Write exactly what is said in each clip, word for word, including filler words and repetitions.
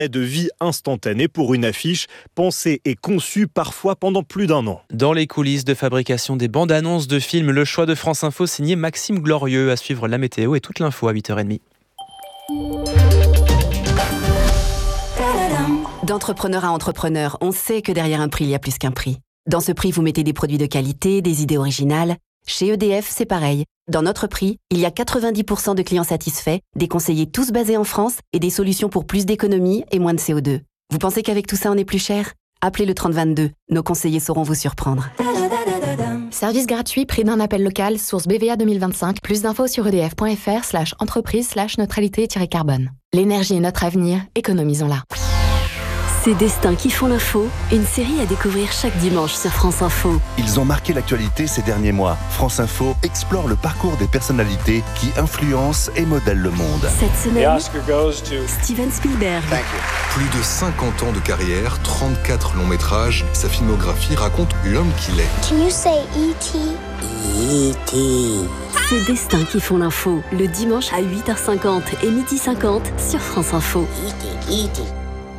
de vie instantanée pour une affiche pensée et conçue parfois pendant plus d'un an. Dans les coulisses de fabrication des bandes annonces de films, le choix de France Info signé Maxime Glorieux. À suivre la météo et toute l'info à huit heures trente. D'entrepreneur à entrepreneur, on sait que derrière un prix, il y a plus qu'un prix. Dans ce prix, vous mettez des produits de qualité, des idées originales. Chez E D F, c'est pareil. Dans notre prix, il y a quatre-vingt-dix pour cent de clients satisfaits, des conseillers tous basés en France et des solutions pour plus d'économie et moins de C O deux. Vous pensez qu'avec tout ça, on est plus cher ? Appelez le trente vingt-deux. Nos conseillers sauront vous surprendre. Service gratuit, prix d'un appel local, source B V A deux mille vingt-cinq. Plus d'infos sur edf.fr slash entreprise slash neutralité-carbone. L'énergie est notre avenir, économisons-la. Ces destins qui font l'info, une série à découvrir chaque dimanche sur France Info. Ils ont marqué l'actualité ces derniers mois. France Info explore le parcours des personnalités qui influencent et modèlent le monde. Cette semaine, Steven Spielberg. Plus de cinquante ans de carrière, trente-quatre longs métrages, sa filmographie raconte l'homme qu'il est. Can you say E T E T Ces destins qui font l'info, le dimanche à huit heures cinquante et midi cinquante sur France Info. E T E T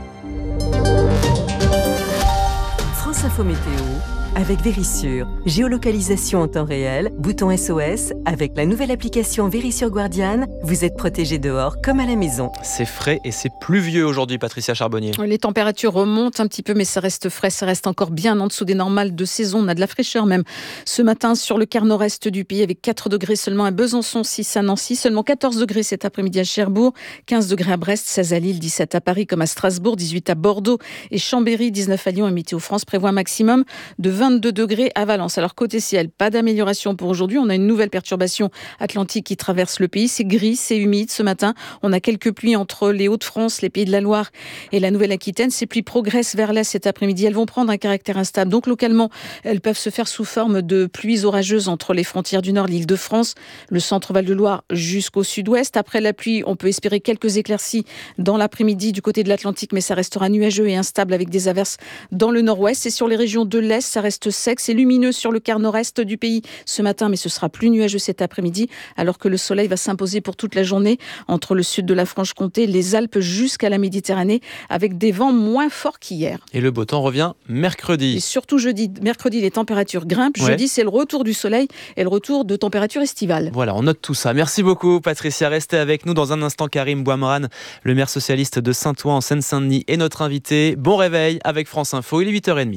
France Info Météo avec Vérissure. Géolocalisation en temps réel, bouton S O S. Avec la nouvelle application Vérissure Guardian, vous êtes protégé dehors comme à la maison. C'est frais et c'est pluvieux aujourd'hui, Patricia Charbonnier. Les températures remontent un petit peu, mais ça reste frais, ça reste encore bien en dessous des normales de saison. On a de la fraîcheur même ce matin sur le quart nord-est du pays, avec quatre degrés seulement à Besançon, six à Nancy, seulement quatorze degrés cet après-midi à Cherbourg, quinze degrés à Brest, seize à Lille, dix-sept à Paris comme à Strasbourg, dix-huit à Bordeaux et Chambéry, dix-neuf à Lyon. Et Météo France prévoit un maximum de vingt-deux degrés à Valence. Alors côté ciel, pas d'amélioration pour aujourd'hui. On a une nouvelle perturbation atlantique qui traverse le pays. C'est gris, c'est humide ce matin. On a quelques pluies entre les Hauts-de-France, les Pays de la Loire et la Nouvelle-Aquitaine. Ces pluies progressent vers l'est cet après-midi. Elles vont prendre un caractère instable. Donc localement, elles peuvent se faire sous forme de pluies orageuses entre les frontières du Nord, l'Île-de-France, le centre Val-de-Loire jusqu'au sud-ouest. Après la pluie, on peut espérer quelques éclaircies dans l'après-midi du côté de l'Atlantique, mais ça restera nuageux et instable avec des averses dans le nord-ouest. Et sur les régions de l'Est, ça reste sec. C'est lumineux sur le quart nord-est du pays ce matin, mais ce sera plus nuageux cet après-midi, alors que le soleil va s'imposer pour toute la journée entre le sud de la Franche-Comté, les Alpes jusqu'à la Méditerranée, avec des vents moins forts qu'hier. Et le beau temps revient mercredi. Et surtout jeudi, mercredi, les températures grimpent. Ouais. Jeudi, c'est le retour du soleil et le retour de températures estivales. Voilà, on note tout ça. Merci beaucoup, Patricia. Restez avec nous dans un instant. Karim Bouamran, le maire socialiste de Saint-Ouen en Seine-Saint-Denis, est notre invité. Bon réveil avec France Info. Il est huit heures trente.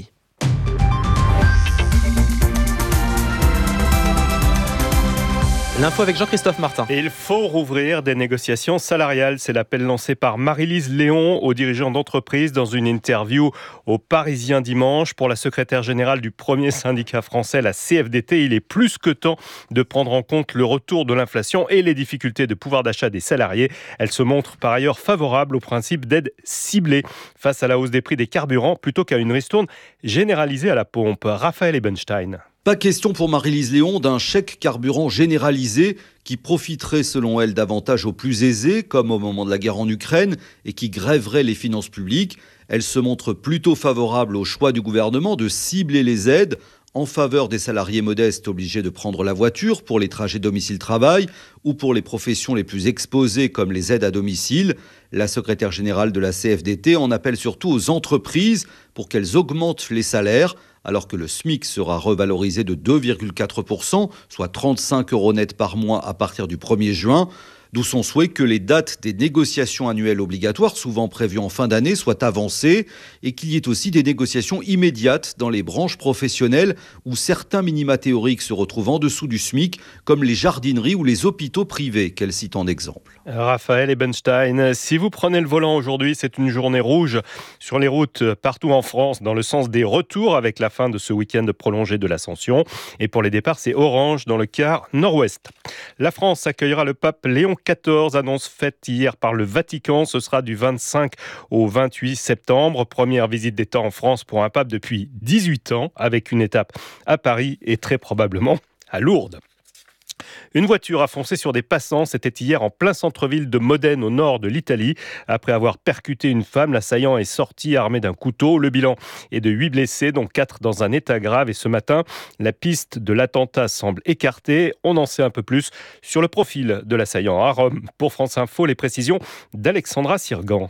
L'info avec Jean-Christophe Martin. Et il faut rouvrir des négociations salariales. C'est l'appel lancé par Marie-Lise Léon aux dirigeants d'entreprise dans une interview au Parisien dimanche. Pour la secrétaire générale du premier syndicat français, la C F D T, il est plus que temps de prendre en compte le retour de l'inflation et les difficultés de pouvoir d'achat des salariés. Elle se montre par ailleurs favorable au principe d'aide ciblée face à la hausse des prix des carburants plutôt qu'à une ristourne généralisée à la pompe. Raphaël Ebenstein. Pas question pour Marie-Lise Léon d'un chèque carburant généralisé qui profiterait selon elle davantage aux plus aisés, comme au moment de la guerre en Ukraine, et qui grèverait les finances publiques. Elle se montre plutôt favorable au choix du gouvernement de cibler les aides en faveur des salariés modestes obligés de prendre la voiture pour les trajets domicile-travail ou pour les professions les plus exposées comme les aides à domicile. La secrétaire générale de la C F D T en appelle surtout aux entreprises pour qu'elles augmentent les salaires, alors que le SMIC sera revalorisé de deux virgule quatre pour cent, soit trente-cinq euros net par mois à partir du premier juin. D'où son souhait que les dates des négociations annuelles obligatoires, souvent prévues en fin d'année, soient avancées et qu'il y ait aussi des négociations immédiates dans les branches professionnelles où certains minima théoriques se retrouvent en dessous du SMIC, comme les jardineries ou les hôpitaux privés, qu'elle cite en exemple. Raphaël Ebenstein, si vous prenez le volant aujourd'hui, c'est une journée rouge sur les routes partout en France, dans le sens des retours avec la fin de ce week-end prolongé de l'Ascension. Et pour les départs, c'est orange dans le quart nord-ouest. La France accueillera le pape Léon quatorze, annonce faite hier par le Vatican. Ce sera du vingt-cinq au vingt-huit septembre. Première visite d'État en France pour un pape depuis dix-huit ans, avec une étape à Paris et très probablement à Lourdes. Une voiture a foncé sur des passants. C'était hier en plein centre-ville de Modène, au nord de l'Italie. Après avoir percuté une femme, l'assaillant est sorti armé d'un couteau. Le bilan est de huit blessés, dont quatre dans un état grave. Et ce matin, la piste de l'attentat semble écartée. On en sait un peu plus sur le profil de l'assaillant. À Rome, pour France Info, les précisions d'Alexandra Sirgan.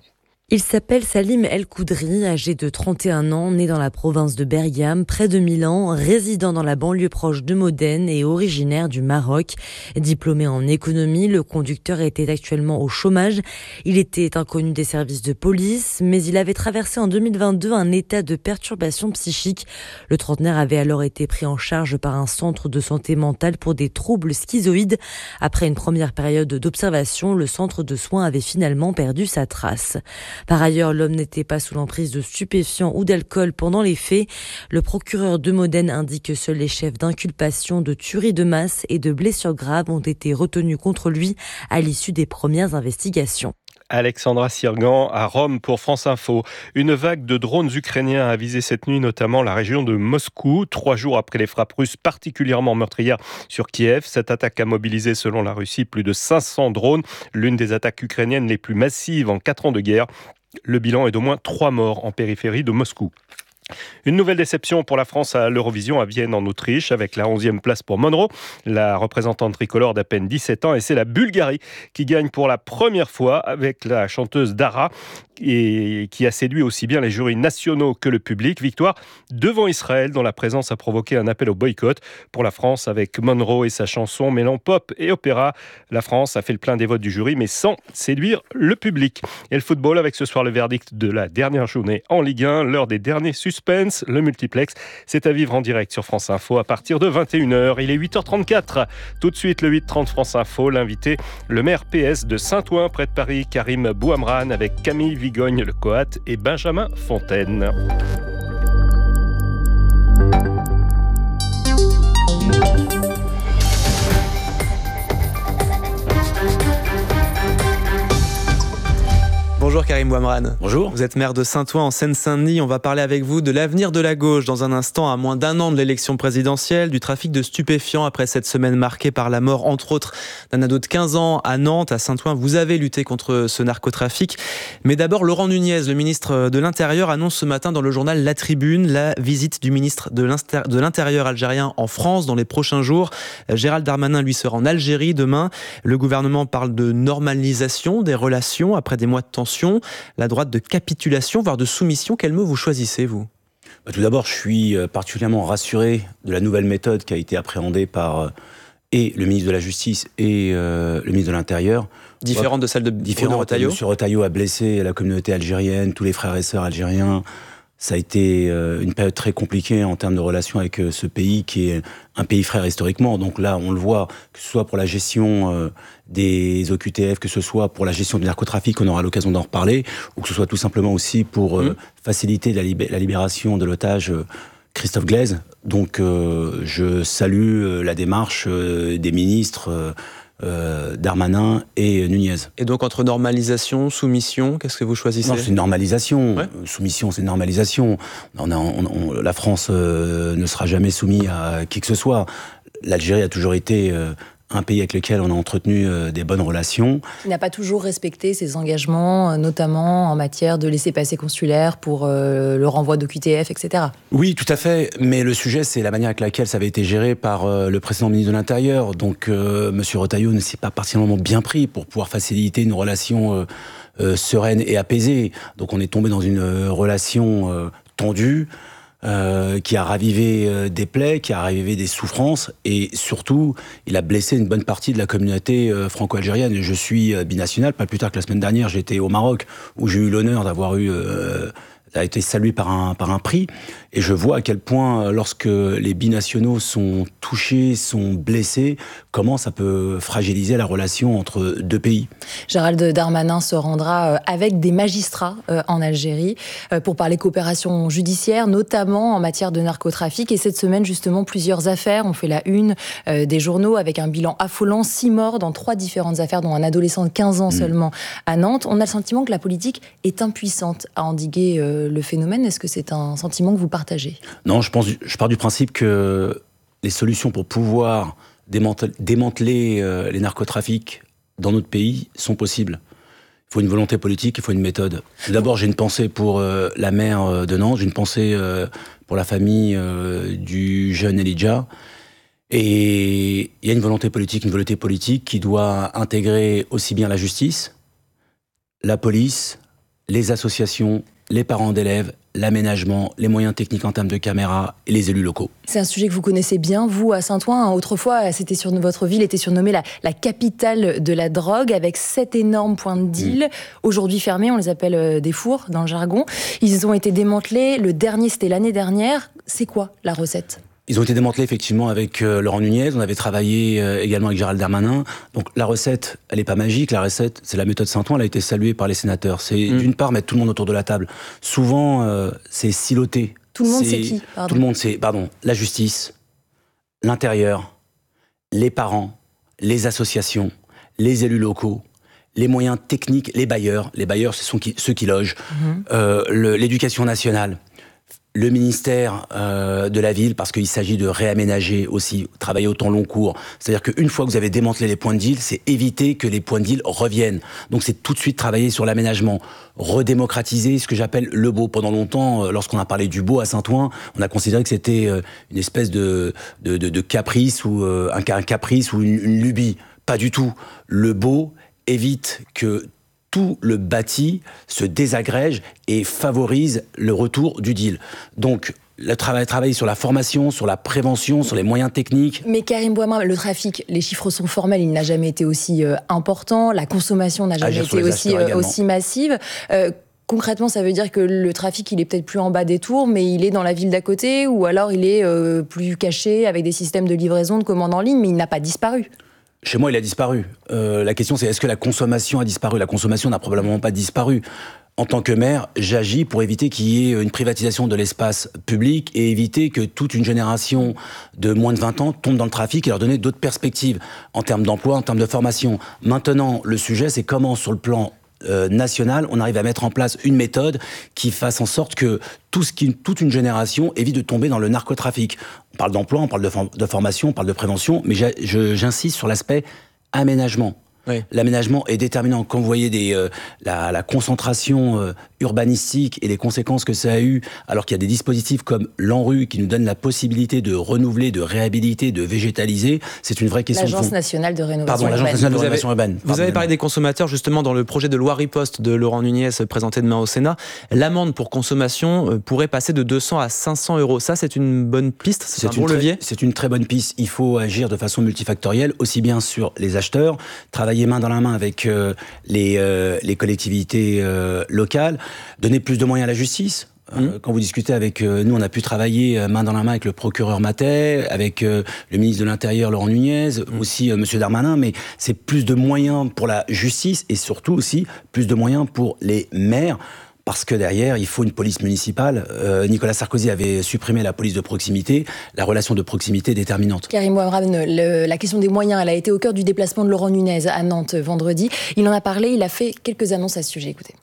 Il s'appelle Salim El Koudri, âgé de trente et un ans, né dans la province de Bergame, près de Milan, résident dans la banlieue proche de Modène et originaire du Maroc. Diplômé en économie, le conducteur était actuellement au chômage. Il était inconnu des services de police, mais il avait traversé en deux mille vingt-deux un état de perturbation psychique. Le trentenaire avait alors été pris en charge par un centre de santé mentale pour des troubles schizoïdes. Après une première période d'observation, le centre de soins avait finalement perdu sa trace. Par ailleurs, l'homme n'était pas sous l'emprise de stupéfiants ou d'alcool pendant les faits. Le procureur de Modène indique que seuls les chefs d'inculpation de tuerie de masse et de blessures graves ont été retenus contre lui à l'issue des premières investigations. Alexandra Sirgan à Rome pour France Info. Une vague de drones ukrainiens a visé cette nuit notamment la région de Moscou, trois jours après les frappes russes particulièrement meurtrières sur Kiev. Cette attaque a mobilisé selon la Russie plus de cinq cents drones, l'une des attaques ukrainiennes les plus massives en quatre ans de guerre. Le bilan est d'au moins trois morts en périphérie de Moscou. Une nouvelle déception pour la France à l'Eurovision à Vienne en Autriche avec la onzième place pour Monroe, la représentante tricolore d'à peine dix-sept ans, et c'est la Bulgarie qui gagne pour la première fois avec la chanteuse Dara et qui a séduit aussi bien les jurys nationaux que le public. Victoire devant Israël dont la présence a provoqué un appel au boycott. Pour la France avec Monroe et sa chanson mêlant pop et opéra, la France a fait le plein des votes du jury mais sans séduire le public. Et le football avec ce soir le verdict de la dernière journée en Ligue un, l'heure des derniers suspense, le multiplex. C'est à vivre en direct sur France Info à partir de vingt et une heures. Il est huit heures trente-quatre. Tout de suite, le huit trente France Info. L'invité, le maire P S de Saint-Ouen, près de Paris, Karim Bouamran, avec Camille Vigogne, le Coat, et Benjamin Fontaine. Bonjour Karim Bouamran. Bonjour. Vous êtes maire de Saint-Ouen en Seine-Saint-Denis. On va parler avec vous de l'avenir de la gauche dans un instant, à moins d'un an de l'élection présidentielle, du trafic de stupéfiants après cette semaine marquée par la mort, entre autres, d'un ado de quinze ans à Nantes, à Saint-Ouen. Vous avez lutté contre ce narcotrafic. Mais d'abord, Laurent Nunez, le ministre de l'Intérieur, annonce ce matin dans le journal La Tribune la visite du ministre de l'Intérieur algérien en France dans les prochains jours. Gérald Darmanin, lui, sera en Algérie demain. Le gouvernement parle de normalisation des relations après des mois de tension. La droite de capitulation, voire de soumission. Quel mot vous choisissez, vous ? Tout d'abord, je suis particulièrement rassuré de la nouvelle méthode qui a été appréhendée par et le ministre de la Justice et euh, le ministre de l'Intérieur. Différente de celle de Bruno Retailleau. M. Retailleau a blessé la communauté algérienne, tous les frères et sœurs algériens. Ça a été une période très compliquée en termes de relations avec ce pays qui est un pays frère historiquement. Donc là, on le voit, que ce soit pour la gestion des O Q T F, que ce soit pour la gestion du narcotrafic, on aura l'occasion d'en reparler, ou que ce soit tout simplement aussi pour mmh. faciliter la, libé- la libération de l'otage Christophe Glaise. Donc euh, je salue la démarche des ministres Euh, Darmanin et Nunez. Et donc entre normalisation, soumission, qu'est-ce que vous choisissez ? Non, c'est une normalisation. Ouais. Soumission, c'est une normalisation. On a, on, on, la France euh, ne sera jamais soumise à qui que ce soit. L'Algérie a toujours été euh, un pays avec lequel on a entretenu euh, des bonnes relations. Il n'a pas toujours respecté ses engagements, notamment en matière de laissez-passer consulaire pour euh, le renvoi d'O Q T F, et cetera. Oui, tout à fait. Mais le sujet, c'est la manière avec laquelle ça avait été géré par euh, le précédent ministre de l'Intérieur. Donc, euh, M. Retailleau ne s'est pas particulièrement bien pris pour pouvoir faciliter une relation euh, euh, sereine et apaisée. Donc, on est tombé dans une euh, relation euh, tendue. Euh, qui a ravivé euh, des plaies, qui a ravivé des souffrances, et surtout, il a blessé une bonne partie de la communauté euh, franco-algérienne. Je suis euh, binational, pas plus tard que la semaine dernière, j'étais au Maroc, où j'ai eu l'honneur d'avoir eu... Euh, a été salué par un, par un prix, et je vois à quel point, lorsque les binationaux sont touchés, sont blessés, comment ça peut fragiliser la relation entre deux pays. Gérald Darmanin se rendra avec des magistrats en Algérie pour parler coopération judiciaire, notamment en matière de narcotrafic, et cette semaine, justement, plusieurs affaires ont fait la une des journaux, avec un bilan affolant, six morts dans trois différentes affaires, dont un adolescent de quinze ans mmh. seulement à Nantes. On a le sentiment que la politique est impuissante à endiguer euh, le phénomène. Est-ce que c'est un sentiment que vous partagez ? Non, je, pense, je pars du principe que les solutions pour pouvoir démanteler, démanteler euh, les narcotrafics dans notre pays sont possibles. Il faut une volonté politique, il faut une méthode. D'abord, j'ai une pensée pour euh, la maire de Nantes, j'ai une pensée euh, pour la famille euh, du jeune Elijah. Et il y a une volonté politique, une volonté politique qui doit intégrer aussi bien la justice, la police, les associations, les parents d'élèves, l'aménagement, les moyens techniques en termes de caméras et les élus locaux. C'est un sujet que vous connaissez bien, vous, à Saint-Ouen. Autrefois, c'était sur, votre ville était surnommée la, la capitale de la drogue, avec sept énormes points de deal. Mmh. Aujourd'hui fermés, on les appelle des fours dans le jargon. Ils ont été démantelés. Le dernier, c'était l'année dernière. C'est quoi la recette ? Ils ont été démantelés effectivement avec euh, Laurent Nunez, on avait travaillé euh, également avec Gérald Darmanin. Donc la recette, elle n'est pas magique, la recette, c'est la méthode Saint-Ouen, elle a été saluée par les sénateurs. C'est mmh. d'une part mettre tout le monde autour de la table. Souvent, euh, c'est siloté. Tout le monde c'est qui pardon. Tout le monde c'est, pardon, la justice, l'intérieur, les parents, les associations, les élus locaux, les moyens techniques, les bailleurs. Les bailleurs, ce sont qui, ceux qui logent. Mmh. Euh, le, l'éducation nationale. Le ministère euh, de la ville, parce qu'il s'agit de réaménager aussi, travailler au temps long cours. C'est-à-dire qu'une fois que vous avez démantelé les points de deal, c'est éviter que les points de deal reviennent. Donc c'est tout de suite travailler sur l'aménagement, redémocratiser ce que j'appelle le beau. Pendant longtemps, lorsqu'on a parlé du beau à Saint-Ouen, on a considéré que c'était une espèce de, de, de, de caprice ou euh, un, un caprice ou une, une lubie. Pas du tout. Le beau évite que tout le bâti se désagrège et favorise le retour du deal. Donc, le travail, travailler sur la formation, sur la prévention, sur les moyens techniques. Mais Karim Bouamra, le trafic, les chiffres sont formels, il n'a jamais été aussi euh, important, la consommation n'a jamais été aussi, euh, aussi massive. Euh, Concrètement, ça veut dire que le trafic, il est peut-être plus en bas des tours, mais il est dans la ville d'à côté, ou alors il est euh, plus caché avec des systèmes de livraison, de commande en ligne, mais il n'a pas disparu. Chez moi, il a disparu. Euh, la question, c'est est-ce que la consommation a disparu ? La consommation n'a probablement pas disparu. En tant que maire, j'agis pour éviter qu'il y ait une privatisation de l'espace public et éviter que toute une génération de moins de vingt ans tombe dans le trafic et leur donner d'autres perspectives en termes d'emploi, en termes de formation. Maintenant, le sujet, c'est comment, sur le plan Euh, national, on arrive à mettre en place une méthode qui fasse en sorte que tout ce qui, toute une génération évite de tomber dans le narcotrafic. On parle d'emploi, on parle de, for- de formation, on parle de prévention, mais j'a- je, j'insiste sur l'aspect aménagement. Oui. L'aménagement est déterminant. Quand vous voyez des, euh, la, la concentration euh, urbanistique et les conséquences que ça a eu, alors qu'il y a des dispositifs comme l'ANRU qui nous donnent la possibilité de renouveler, de réhabiliter, de végétaliser, c'est une vraie question. L'Agence de fond. nationale de rénovation Pardon, urbaine. l'Agence nationale de vous rénovation avez, urbaine. Vous avez parlé des consommateurs justement dans le projet de loi riposte de Laurent Nunez présenté demain au Sénat. L'amende pour consommation pourrait passer de deux cents à cinq cents euros. Ça, c'est une bonne piste, c'est, c'est un bon très, levier. C'est une très bonne piste. Il faut agir de façon multifactorielle, aussi bien sur les acheteurs, travailler main dans la main avec euh, les, euh, les collectivités euh, locales, donner plus de moyens à la justice. Mmh. Euh, quand vous discutez avec euh, nous, on a pu travailler euh, main dans la main avec le procureur Matet, avec euh, le ministre de l'Intérieur Laurent Nunez, mmh. aussi euh, Monsieur Darmanin, mais c'est plus de moyens pour la justice et surtout aussi plus de moyens pour les maires. Parce que derrière, il faut une police municipale. Euh, Nicolas Sarkozy avait supprimé la police de proximité. La relation de proximité est déterminante. Karim Bouamra, la question des moyens, elle a été au cœur du déplacement de Laurent Nunez à Nantes vendredi. Il en a parlé, il a fait quelques annonces à ce sujet. Écoutez.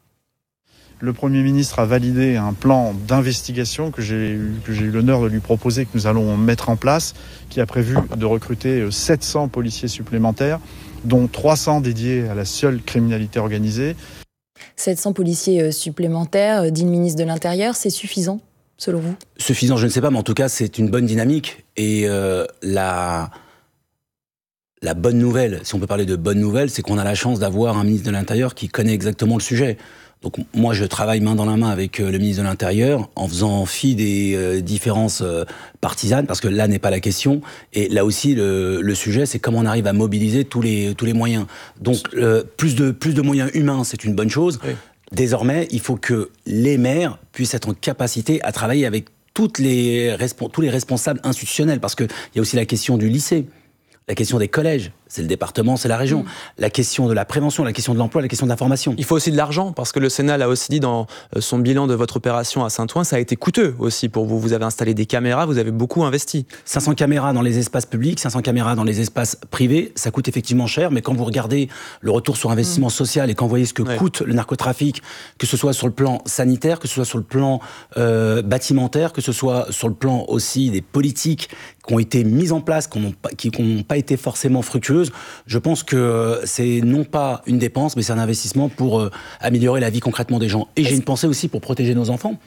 Le Premier ministre a validé un plan d'investigation que j'ai eu, que j'ai eu l'honneur de lui proposer, que nous allons mettre en place, qui a prévu de recruter sept cents policiers supplémentaires, dont trois cents dédiés à la seule criminalité organisée. sept cents policiers supplémentaires, dit le ministre de l'Intérieur, c'est suffisant, selon vous ? Suffisant, je ne sais pas, mais en tout cas, c'est une bonne dynamique. Et euh, la, la bonne nouvelle, si on peut parler de bonne nouvelle, c'est qu'on a la chance d'avoir un ministre de l'Intérieur qui connaît exactement le sujet. Donc moi, je travaille main dans la main avec euh, le ministre de l'Intérieur en faisant fi des euh, différences euh, partisanes, parce que là n'est pas la question. Et là aussi, le, le sujet, c'est comment on arrive à mobiliser tous les, tous les moyens. Donc euh, plus, de, plus de moyens humains, c'est une bonne chose. Oui. Désormais, il faut que les maires puissent être en capacité à travailler avec toutes les, tous les responsables institutionnels, parce qu'il y a aussi la question du lycée, la question des collèges. C'est le département, c'est la région. Mmh. La question de la prévention, la question de l'emploi, la question de l'information. Il faut aussi de l'argent, parce que le Sénat l'a aussi dit dans son bilan de votre opération à Saint-Ouen, ça a été coûteux aussi pour vous. Vous avez installé des caméras, vous avez beaucoup investi. cinq cents caméras dans les espaces publics, cinq cents caméras dans les espaces privés, ça coûte effectivement cher, mais quand vous regardez le retour sur investissement mmh. social et quand vous voyez ce que ouais. coûte le narcotrafic, que ce soit sur le plan sanitaire, que ce soit sur le plan euh, bâtimentaire, que ce soit sur le plan aussi des politiques qui ont été mises en place, qui n'ont pas été forcément fructueuses, je pense que c'est non pas une dépense, mais c'est un investissement pour euh, améliorer la vie concrètement des gens. Et Est-ce... j'ai une pensée aussi pour protéger nos enfants.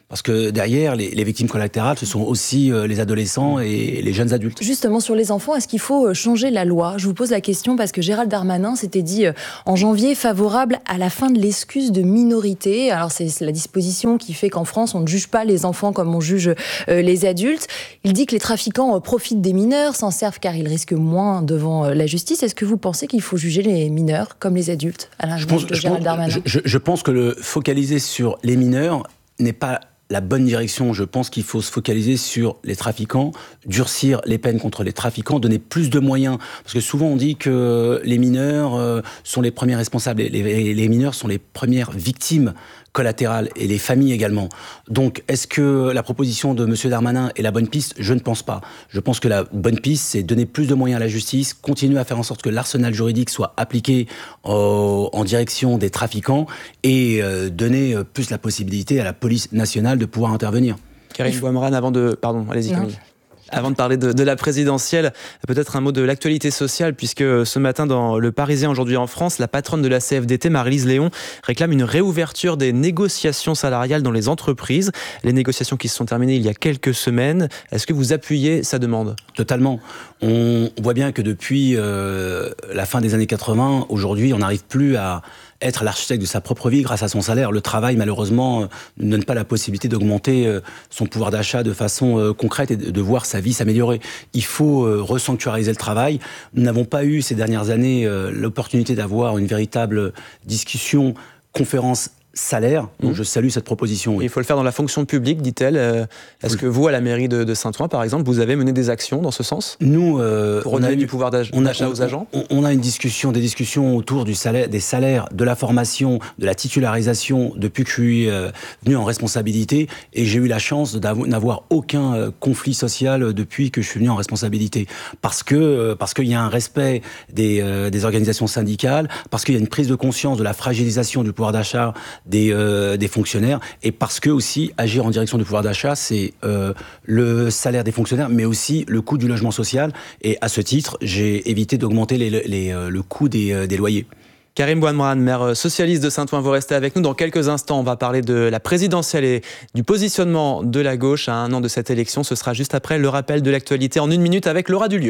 Parce que derrière, les, les victimes collatérales, ce sont aussi euh, les adolescents et les jeunes adultes. Justement, sur les enfants, est-ce qu'il faut changer la loi ? Je vous pose la question parce que Gérald Darmanin s'était dit euh, en janvier favorable à la fin de l'excuse de minorité. Alors, c'est la disposition qui fait qu'en France, on ne juge pas les enfants comme on juge euh, les adultes. Il dit que les trafiquants euh, profitent des mineurs, s'en servent car ils risquent moins devant euh, la justice. Est-ce que vous pensez qu'il faut juger les mineurs comme les adultes à l'image de Gérald Darmanin ? je, je, je pense que le focaliser sur les mineurs n'est pas la bonne direction. Je pense qu'il faut se focaliser sur les trafiquants, durcir les peines contre les trafiquants, donner plus de moyens. Parce que souvent on dit que les mineurs sont les premiers responsables, les, les, les mineurs sont les premières victimes collatérales et les familles également. Donc est-ce que la proposition de M. Darmanin est la bonne piste ? Je ne pense pas. Je pense que la bonne piste, c'est donner plus de moyens à la justice, continuer à faire en sorte que l'arsenal juridique soit appliqué au, en direction des trafiquants et euh, donner plus la possibilité à la police nationale de pouvoir intervenir. Karine Bouamrane, avant de... Pardon, allez-y Camille. Avant de parler de, de la présidentielle, peut-être un mot de l'actualité sociale, puisque ce matin dans Le Parisien aujourd'hui en France, la patronne de la C F D T, Maryse Léon, réclame une réouverture des négociations salariales dans les entreprises. Les négociations qui se sont terminées il y a quelques semaines. Est-ce que vous appuyez sa demande ? Totalement. On voit bien que depuis euh, la fin des années quatre-vingts, aujourd'hui, on n'arrive plus à être l'architecte de sa propre vie grâce à son salaire. Le travail, malheureusement, ne donne pas la possibilité d'augmenter son pouvoir d'achat de façon concrète et de voir sa vie s'améliorer. Il faut resanctuariser le travail. Nous n'avons pas eu ces dernières années l'opportunité d'avoir une véritable discussion, conférence salaire. Donc, mmh. je salue cette proposition. Oui. Il faut le faire dans la fonction publique, dit-elle. Euh, est-ce oui. que vous, à la mairie de, de Saint-Ouen, par exemple, vous avez mené des actions dans ce sens ? Nous, euh, pour redonner du pouvoir d'achat aux agents ? on, on a une discussion, des discussions autour du salaire, des salaires, de la formation, de la titularisation depuis que je suis euh, venu en responsabilité, et j'ai eu la chance d'avoir aucun euh, conflit social depuis que je suis venu en responsabilité, parce que euh, parce qu'il y a un respect des, euh, des organisations syndicales, parce qu'il y a une prise de conscience de la fragilisation du pouvoir d'achat Des, euh, des fonctionnaires, et parce que aussi agir en direction du pouvoir d'achat, c'est euh, le salaire des fonctionnaires, mais aussi le coût du logement social. Et à ce titre, j'ai évité d'augmenter les, les, euh, le coût des, euh, des loyers. Karine Bouamrane, maire socialiste de Saint-Ouen, vous restez avec nous. Dans quelques instants, on va parler de la présidentielle et du positionnement de la gauche à un an de cette élection. Ce sera juste après le rappel de l'actualité en une minute avec Laura Dulieu.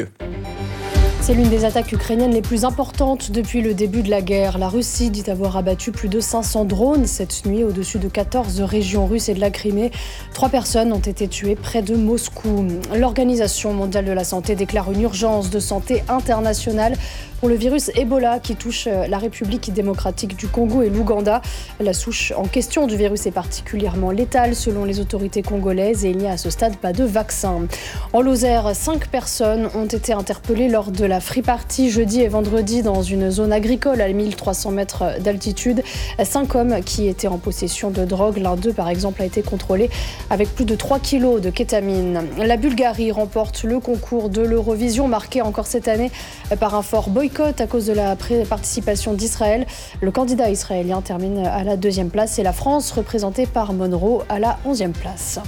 C'est l'une des attaques ukrainiennes les plus importantes depuis le début de la guerre. La Russie dit avoir abattu plus de cinq cents drones cette nuit au-dessus de quatorze régions russes et de la Crimée. Trois personnes ont été tuées près de Moscou. L'Organisation mondiale de la santé déclare une urgence de santé internationale pour le virus Ebola qui touche la République démocratique du Congo et l'Ouganda. La souche en question du virus est particulièrement létale selon les autorités congolaises et il n'y a à ce stade pas de vaccin. En Lozère, cinq personnes ont été interpellées lors de la Free Party jeudi et vendredi dans une zone agricole à mille trois cents mètres d'altitude. Cinq hommes qui étaient en possession de drogue. L'un d'eux, par exemple, a été contrôlé avec plus de trois kilos de kétamine. La Bulgarie remporte le concours de l'Eurovision, marqué encore cette année par un fort boycott à cause de la participation d'Israël. Le candidat israélien termine à la deuxième place et la France, représentée par Monroe, à la onzième place.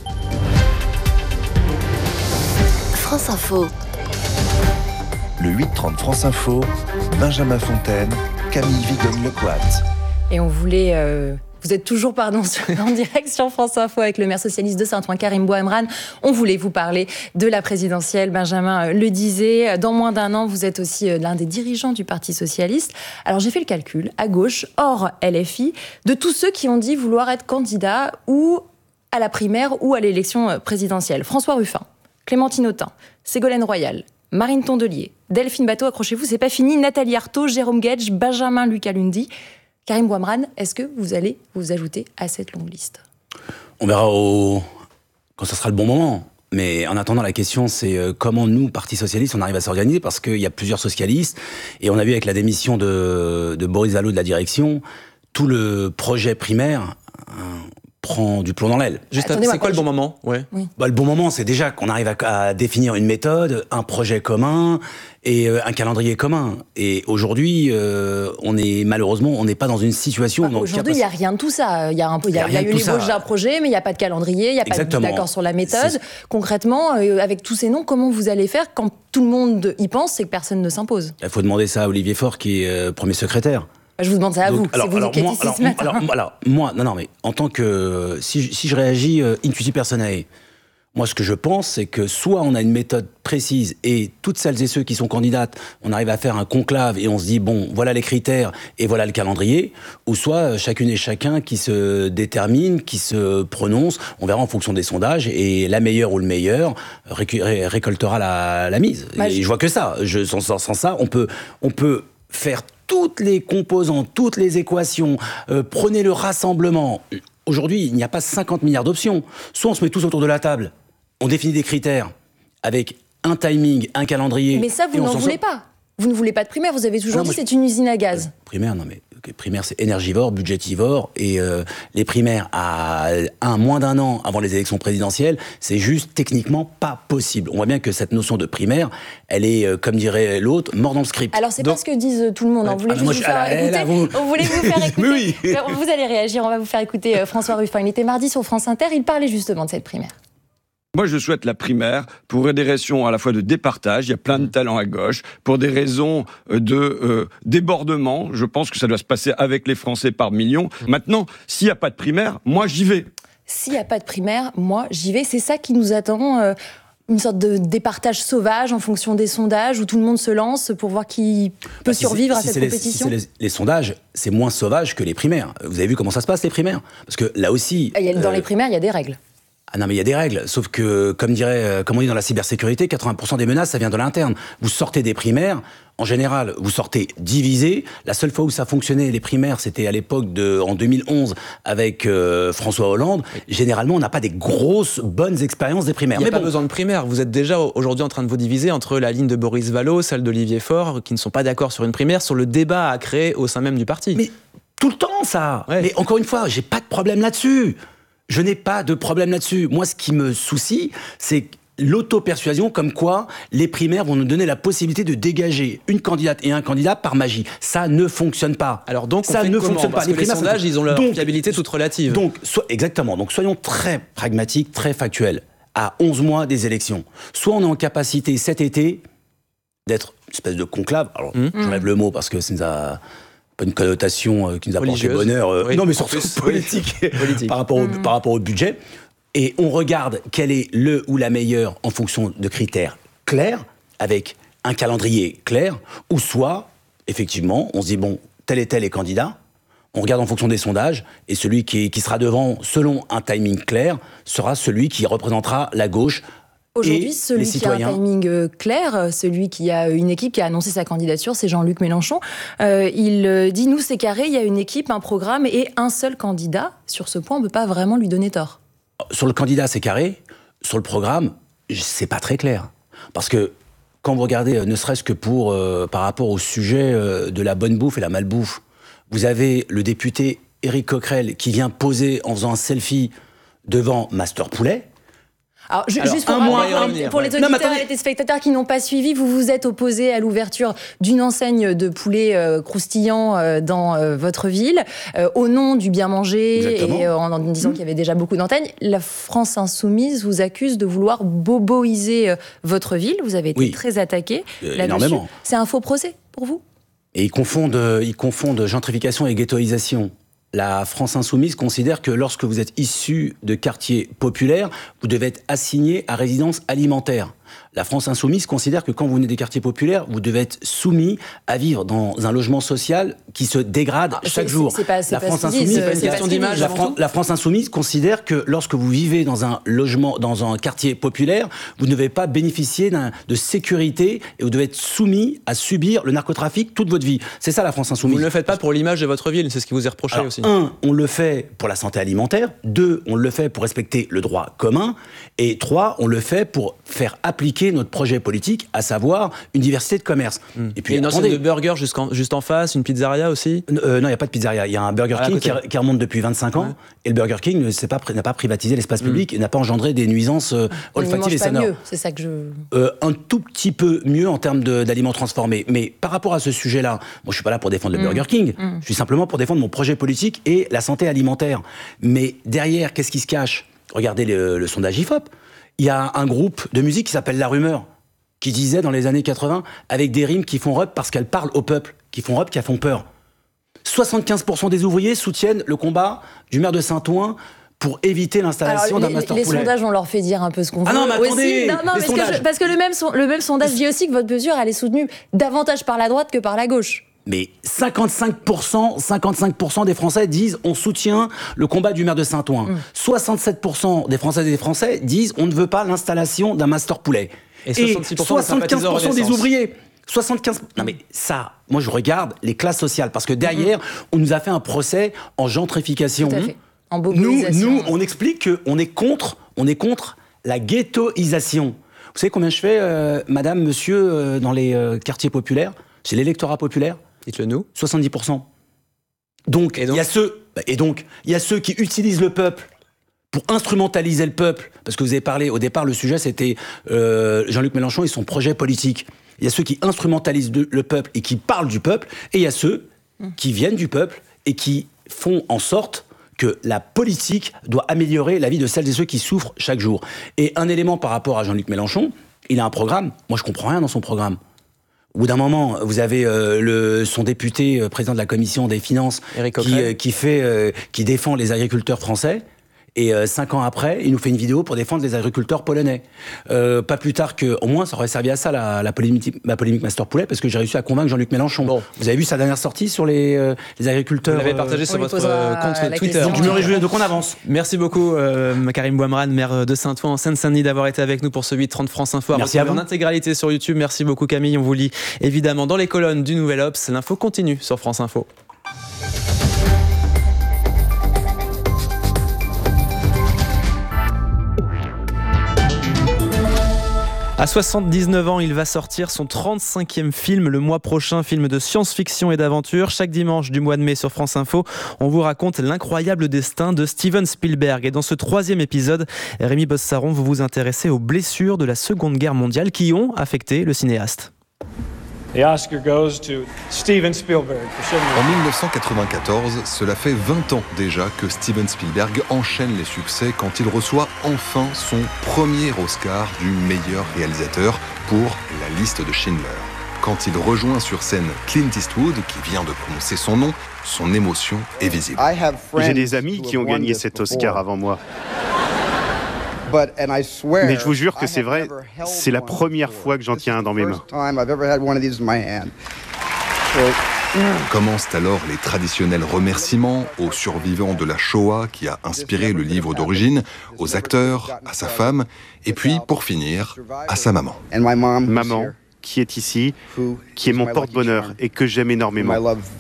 France Info. Le huit trente France Info, Benjamin Fontaine, Camille Vigogne-Lecoat. Et on voulait... Euh... Vous êtes toujours pardon, en direct sur France Info avec le maire socialiste de Saint-Ouen, Karim Bouamrane. On voulait vous parler de la présidentielle. Benjamin le disait, dans moins d'un an, vous êtes aussi l'un des dirigeants du Parti socialiste. Alors j'ai fait le calcul, à gauche, hors L F I, de tous ceux qui ont dit vouloir être candidats ou à la primaire ou à l'élection présidentielle. François Ruffin, Clémentine Autain, Ségolène Royal, Marine Tondelier, Delphine Bateau, accrochez-vous, c'est pas fini, Nathalie Arthaud, Jérôme Guedj, Benjamin Luca-Lundi. Karim Bouamrane, est-ce que vous allez vous ajouter à cette longue liste ? On verra au... quand ce sera le bon moment. Mais en attendant, la question, c'est comment nous, Parti Socialiste, on arrive à s'organiser, parce qu'il y a plusieurs socialistes, et on a vu avec la démission de, de Boris Vallaud de la direction, tout le projet primaire hein, prend du plomb dans l'aile. Juste, Attendez, c'est quoi le bon moment ? Ouais. Oui. Bah, le bon moment, c'est déjà qu'on arrive à, à définir une méthode, un projet commun et euh, un calendrier commun. Et aujourd'hui, euh, on est malheureusement, on n'est pas dans une situation. Bah, aujourd'hui, il n'y a rien de tout ça. Il y a, un, il y a, il y a eu l'ébauche d'un projet, mais il n'y a pas de calendrier, il n'y a Exactement. pas d'accord sur la méthode. C'est... Concrètement, euh, avec tous ces noms, comment vous allez faire quand tout le monde y pense, c'est que personne ne s'impose ? Il faut demander ça à Olivier Faure, qui est euh, premier secrétaire. Je vous demande ça à Donc, vous, alors, c'est vous alors, qui êtes moi, ici alors, ce matin. alors, alors, moi, non, non, mais en tant que... Si, si je réagis euh, intuitu personae, moi, ce que je pense, c'est que soit on a une méthode précise et toutes celles et ceux qui sont candidates, on arrive à faire un conclave et on se dit, bon, voilà les critères et voilà le calendrier, ou soit chacune et chacun qui se détermine, qui se prononce, on verra en fonction des sondages, et la meilleure ou le meilleur récu- ré- récoltera la, la mise. Bah, et je... je vois que ça. Je, sans, sans, sans ça, on peut, on peut faire toutes les composantes, toutes les équations, euh, prenez le rassemblement. Aujourd'hui, il n'y a pas cinquante milliards d'options. Soit on se met tous autour de la table, on définit des critères avec un timing, un calendrier. Mais ça, vous n'en voulez sort... pas. Vous ne voulez pas de primaire. Vous avez toujours non, dit que c'est une usine à gaz. Euh, primaire, non mais primaire, c'est énergivore, budgétivore, et euh, les primaires à un moins d'un an avant les élections présidentielles, c'est juste techniquement pas possible. On voit bien que cette notion de primaire, elle est, euh, comme dirait l'autre, mort dans le script. Alors c'est Donc... pas ce que disent tout le monde. Ouais. On voulait ah, juste moi, vous je... faire ah, écouter. Là, vous... On voulait vous faire écouter. Oui. Vous allez réagir. On va vous faire écouter euh, François Ruffin. Il était mardi sur France Inter. Il parlait justement de cette primaire. Moi, je souhaite la primaire pour des raisons à la fois de départage, il y a plein de talents à gauche, pour des raisons de euh, débordement. Je pense que ça doit se passer avec les Français par millions. Maintenant, s'il n'y a pas de primaire, moi, j'y vais. S'il n'y a pas de primaire, moi, j'y vais. C'est ça qui nous attend, euh, une sorte de départage sauvage en fonction des sondages, où tout le monde se lance pour voir qui peut bah, si survivre à si cette compétition. Les, si c'est les, les sondages, c'est moins sauvage que les primaires. Vous avez vu comment ça se passe, les primaires ? Parce que là aussi... Il y a, dans euh, les primaires, il y a des règles. Ah non, mais il y a des règles, sauf que, comme dirait, comme on dit dans la cybersécurité, quatre-vingts pour cent des menaces, ça vient de l'interne. Vous sortez des primaires, en général, vous sortez divisés. La seule fois où ça fonctionnait, les primaires, c'était à l'époque de, en deux mille onze, avec euh, François Hollande. Généralement, on n'a pas des grosses, bonnes expériences des primaires. Il n'y a mais pas bon. besoin de primaires. Vous êtes déjà aujourd'hui en train de vous diviser entre la ligne de Boris Vallaud, celle d'Olivier Faure, qui ne sont pas d'accord sur une primaire, sur le débat à créer au sein même du parti. Mais tout le temps, ça. Ouais. Mais encore une fois, j'ai pas de problème là-dessus. Je n'ai pas de problème là-dessus. Moi, ce qui me soucie, c'est l'auto-persuasion comme quoi les primaires vont nous donner la possibilité de dégager une candidate et un candidat par magie. Ça ne fonctionne pas. Alors donc, ça ne fonctionne pas. Parce les que primaires, les sondages, ils ont leur donc, fiabilité toute relative. Donc, so, exactement. Donc, soyons très pragmatiques, très factuels. À onze mois des élections, soit on est en capacité cet été d'être une espèce de conclave. Alors, mmh. j'enlève le mot parce que ça nous a... pas une connotation euh, qui nous a porté bonheur, euh, oui, non mais surtout politique, politique. par, rapport au, mmh. par rapport au budget, et on regarde quel est le ou la meilleure en fonction de critères clairs, avec un calendrier clair, ou soit, effectivement, on se dit, bon, tel et tel est candidat, on regarde en fonction des sondages, et celui qui, qui sera devant, selon un timing clair, sera celui qui représentera la gauche. Aujourd'hui, celui qui a un timing clair, celui qui a une équipe qui a annoncé sa candidature, c'est Jean-Luc Mélenchon. Euh, il dit, nous, c'est carré, il y a une équipe, un programme et un seul candidat. Sur ce point, on ne peut pas vraiment lui donner tort. Sur le candidat, c'est carré. Sur le programme, c'est pas très clair. Parce que quand vous regardez, ne serait-ce que pour, euh, par rapport au sujet euh, de la bonne bouffe et la malbouffe, vous avez le député Éric Coquerel qui vient poser en faisant un selfie devant Master Poulet. Alors, ju- Alors, juste pour, rappeler, pour les auditeurs non, et les téléspectateurs qui n'ont pas suivi, vous vous êtes opposé à l'ouverture d'une enseigne de poulet euh, croustillant euh, dans euh, votre ville, euh, au nom du bien manger. Exactement. Et euh, en, en disant mmh. qu'il y avait déjà beaucoup d'enseignes. La France Insoumise vous accuse de vouloir boboiser euh, votre ville. Vous avez été oui. très attaqué euh, là-dessus. Énormément. C'est un faux procès pour vous ? Et ils confondent, ils confondent gentrification et ghettoisation. La France Insoumise considère que lorsque vous êtes issu de quartiers populaires, vous devez être assigné à résidence alimentaire. La France Insoumise considère que quand vous venez des quartiers populaires, vous devez être soumis à vivre dans un logement social qui se dégrade chaque c'est, jour. C'est pas, c'est la pas France Insoumise, Insoumise, c'est, c'est question d'image. La, Fran- la France Insoumise considère que lorsque vous vivez dans un logement, dans un quartier populaire, vous ne devez pas bénéficier d'un, de sécurité et vous devez être soumis à subir le narcotrafic toute votre vie. C'est ça la France Insoumise. Vous ne le faites pas pour l'image de votre ville, c'est ce qui vous est reproché Alors, aussi. Un, on le fait pour la santé alimentaire. Deux, on le fait pour respecter le droit commun. Et trois, on le fait pour faire appliquer notre projet politique, à savoir une diversité de commerces. Mmh. Et puis, il y a une enseigne de burgers juste en face, une pizzeria aussi euh, Non, il n'y a pas de pizzeria. Il y a un Burger King qui, qui remonte depuis vingt-cinq ans. Ouais. Et le Burger King n'a pas, pas privatisé l'espace mmh. public et n'a pas engendré des nuisances euh, olfactives et sonores. Mieux, c'est ça que je... Euh, un tout petit peu mieux en termes de, d'aliments transformés. Mais par rapport à ce sujet-là, moi, je ne suis pas là pour défendre mmh. le Burger King. Mmh. Je suis simplement pour défendre mon projet politique et la santé alimentaire. Mais derrière, qu'est-ce qui se cache ? Regardez le, le sondage I F O P. Il y a un groupe de musique qui s'appelle La Rumeur, qui disait dans les années quatre-vingts, avec des rimes qui font rep parce qu'elles parlent au peuple, qui font rep, qui font peur. soixante-quinze pour cent des ouvriers soutiennent le combat du maire de Saint-Ouen pour éviter l'installation Alors, d'un master les poulet. Les sondages, on leur fait dire un peu ce qu'on ah veut. Non, mais attendez, aussi. Non, non, les mais sondages. que je, parce que le même, le même sondage dit aussi que votre mesure, elle est soutenue davantage par la droite que par la gauche. Mais cinquante-cinq pour cent, cinquante-cinq pour cent des Français disent on soutient le combat du maire de Saint-Ouen. Mmh. soixante-sept pour cent des Françaises et des Français disent on ne veut pas l'installation d'un master poulet. Et, soixante-six pour cent et soixante-quinze pour cent des ouvriers. soixante-quinze pour cent. Non mais ça, moi je regarde les classes sociales parce que derrière, mmh. on nous a fait un procès en gentrification. Tout à fait. En nous, nous, on explique qu'on est contre, on est contre la ghettoisation. Vous savez combien je fais, euh, madame, monsieur, euh, dans les euh, quartiers populaires? C'est l'électorat populaire. Dites-le nous. soixante-dix pour cent. Donc, il y a ceux, et donc, il y a ceux qui utilisent le peuple pour instrumentaliser le peuple. Parce que vous avez parlé, au départ, le sujet, c'était euh, Jean-Luc Mélenchon et son projet politique. Il y a ceux qui instrumentalisent de, le peuple et qui parlent du peuple. Et il y a ceux mmh. qui viennent du peuple et qui font en sorte que la politique doit améliorer la vie de celles et ceux qui souffrent chaque jour. Et un élément par rapport à Jean-Luc Mélenchon, il a un programme. Moi, je comprends rien dans son programme. Au bout d'un moment, vous avez euh, le, son député, euh, président de la commission des finances, qui, euh, qui, fait, euh, qui défend les agriculteurs français. Et euh, cinq ans après, il nous fait une vidéo pour défendre les agriculteurs polonais. Euh, pas plus tard que, au moins, ça aurait servi à ça la, la polémique, ma polémique Master Poulet, parce que j'ai réussi à convaincre Jean-Luc Mélenchon. Bon. Vous avez vu sa dernière sortie sur les, euh, les agriculteurs. Vous l'avez partagé euh, sur votre euh, compte Twitter. Donc je me réjouis, donc on avance. Merci beaucoup, euh, Karim Bouamran, maire de Saint-Ouen en Seine-Saint-Denis, d'avoir été avec nous pour ce huit trente France Info. Merci à vous. En intégralité sur YouTube. Merci beaucoup, Camille. On vous lit évidemment dans les colonnes du Nouvel Obs. L'info continue sur France Info. À soixante-dix-neuf ans, il va sortir son trente-cinquième film le mois prochain, film de science-fiction et d'aventure. Chaque dimanche du mois de mai sur France Info, on vous raconte l'incroyable destin de Steven Spielberg. Et dans ce troisième épisode, Rémi Bossaron, vous vous intéressez aux blessures de la Seconde Guerre mondiale qui ont affecté le cinéaste. The Oscar goes to Steven Spielberg. En dix-neuf cent quatre-vingt-quatorze, cela fait vingt ans déjà que Steven Spielberg enchaîne les succès quand il reçoit enfin son premier Oscar du meilleur réalisateur pour La liste de Schindler. Quand il rejoint sur scène Clint Eastwood, qui vient de prononcer son nom, son émotion est visible. J'ai des amis qui ont gagné cet Oscar avant moi. Mais je vous jure que c'est vrai, c'est la première fois que j'en tiens un dans mes mains. Commencent alors les traditionnels remerciements aux survivants de la Shoah qui a inspiré le livre d'origine, aux acteurs, à sa femme, et puis, pour finir, à sa maman. Maman, qui est ici, qui est mon porte-bonheur et que j'aime énormément.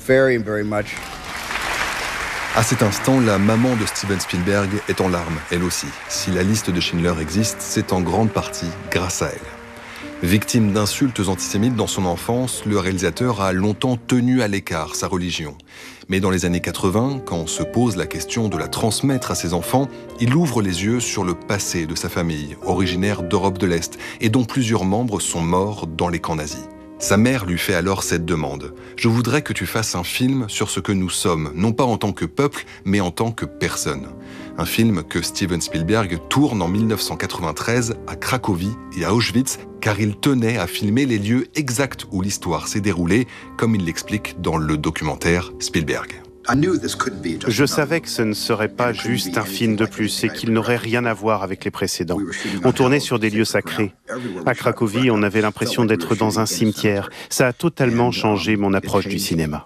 À cet instant, la maman de Steven Spielberg est en larmes, elle aussi. Si la liste de Schindler existe, c'est en grande partie grâce à elle. Victime d'insultes antisémites dans son enfance, le réalisateur a longtemps tenu à l'écart sa religion. Mais dans les années quatre-vingts, quand se pose la question de la transmettre à ses enfants, il ouvre les yeux sur le passé de sa famille, originaire d'Europe de l'Est, et dont plusieurs membres sont morts dans les camps nazis. Sa mère lui fait alors cette demande. « Je voudrais que tu fasses un film sur ce que nous sommes, non pas en tant que peuple, mais en tant que personne. » Un film que Steven Spielberg tourne en dix-neuf cent quatre-vingt-treize à Cracovie et à Auschwitz, car il tenait à filmer les lieux exacts où l'histoire s'est déroulée, comme il l'explique dans le documentaire Spielberg. Je savais que ce ne serait pas juste un film de plus et qu'il n'aurait rien à voir avec les précédents. On tournait sur des lieux sacrés. À Cracovie, on avait l'impression d'être dans un cimetière. Ça a totalement changé mon approche du cinéma.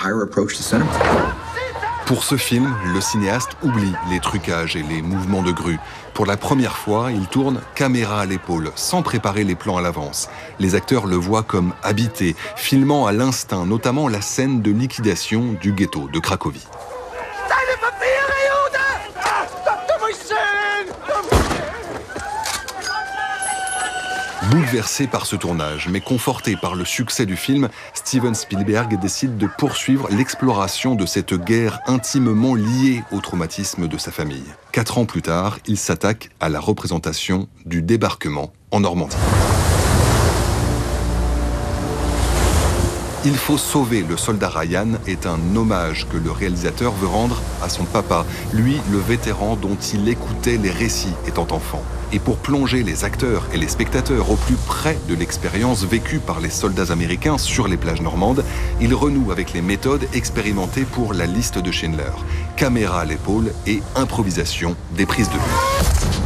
Pour ce film, le cinéaste oublie les trucages et les mouvements de grue. Pour la première fois, il tourne caméra à l'épaule, sans préparer les plans à l'avance. Les acteurs le voient comme habité, filmant à l'instinct, notamment la scène de liquidation du ghetto de Cracovie. Bouleversé par ce tournage, mais conforté par le succès du film, Steven Spielberg décide de poursuivre l'exploration de cette guerre intimement liée au traumatisme de sa famille. Quatre ans plus tard, il s'attaque à la représentation du débarquement en Normandie. Il faut sauver le soldat Ryan est un hommage que le réalisateur veut rendre à son papa, lui le vétéran dont il écoutait les récits étant enfant. Et pour plonger les acteurs et les spectateurs au plus près de l'expérience vécue par les soldats américains sur les plages normandes, il renoue avec les méthodes expérimentées pour La Liste de Schindler. Caméra à l'épaule et improvisation des prises de vue.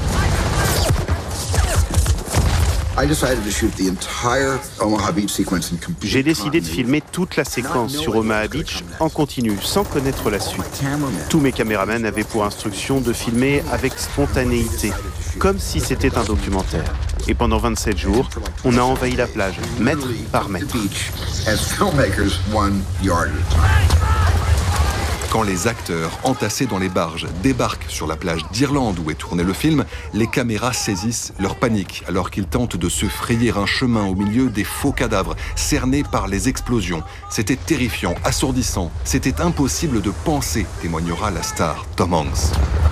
J'ai décidé de filmer toute la séquence sur Omaha Beach en continu, sans connaître la suite. Tous mes caméramans avaient pour instruction de filmer avec spontanéité, comme si c'était un documentaire. Et pendant vingt-sept jours, on a envahi la plage, mètre par mètre. Quand les acteurs, entassés dans les barges, débarquent sur la plage d'Irlande où est tourné le film, les caméras saisissent leur panique alors qu'ils tentent de se frayer un chemin au milieu des faux cadavres cernés par les explosions. C'était terrifiant, assourdissant, c'était impossible de penser, témoignera la star Tom Hanks.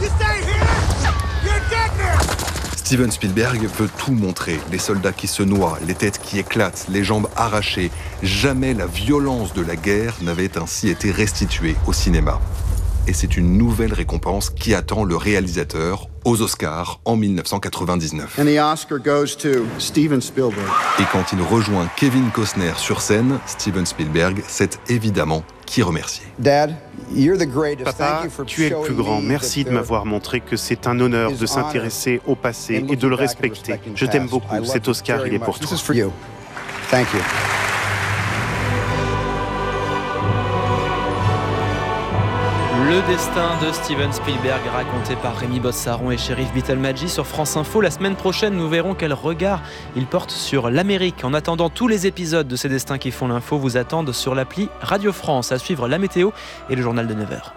Steven Spielberg veut tout montrer, les soldats qui se noient, les têtes qui éclatent, les jambes arrachées. Jamais la violence de la guerre n'avait ainsi été restituée au cinéma. Et c'est une nouvelle récompense qui attend le réalisateur aux Oscars en dix-neuf cent quatre-vingt-dix-neuf. And the Oscar goes to Steven Spielberg. Et quand il rejoint Kevin Costner sur scène, Steven Spielberg sait évidemment qui remercier. Dad, you're the greatest. Papa, tu es le plus grand. Merci de m'avoir montré que c'est un honneur de s'intéresser au passé et de le respecter. Je t'aime beaucoup. Cet Oscar, il est pour toi. Thank you. Le destin de Steven Spielberg raconté par Rémi Bossaron et Chérif Bitelmadji sur France Info. La semaine prochaine, nous verrons quel regard il porte sur l'Amérique. En attendant, tous les épisodes de ces destins qui font l'info vous attendent sur l'appli Radio France. À suivre la météo et le journal de neuf heures.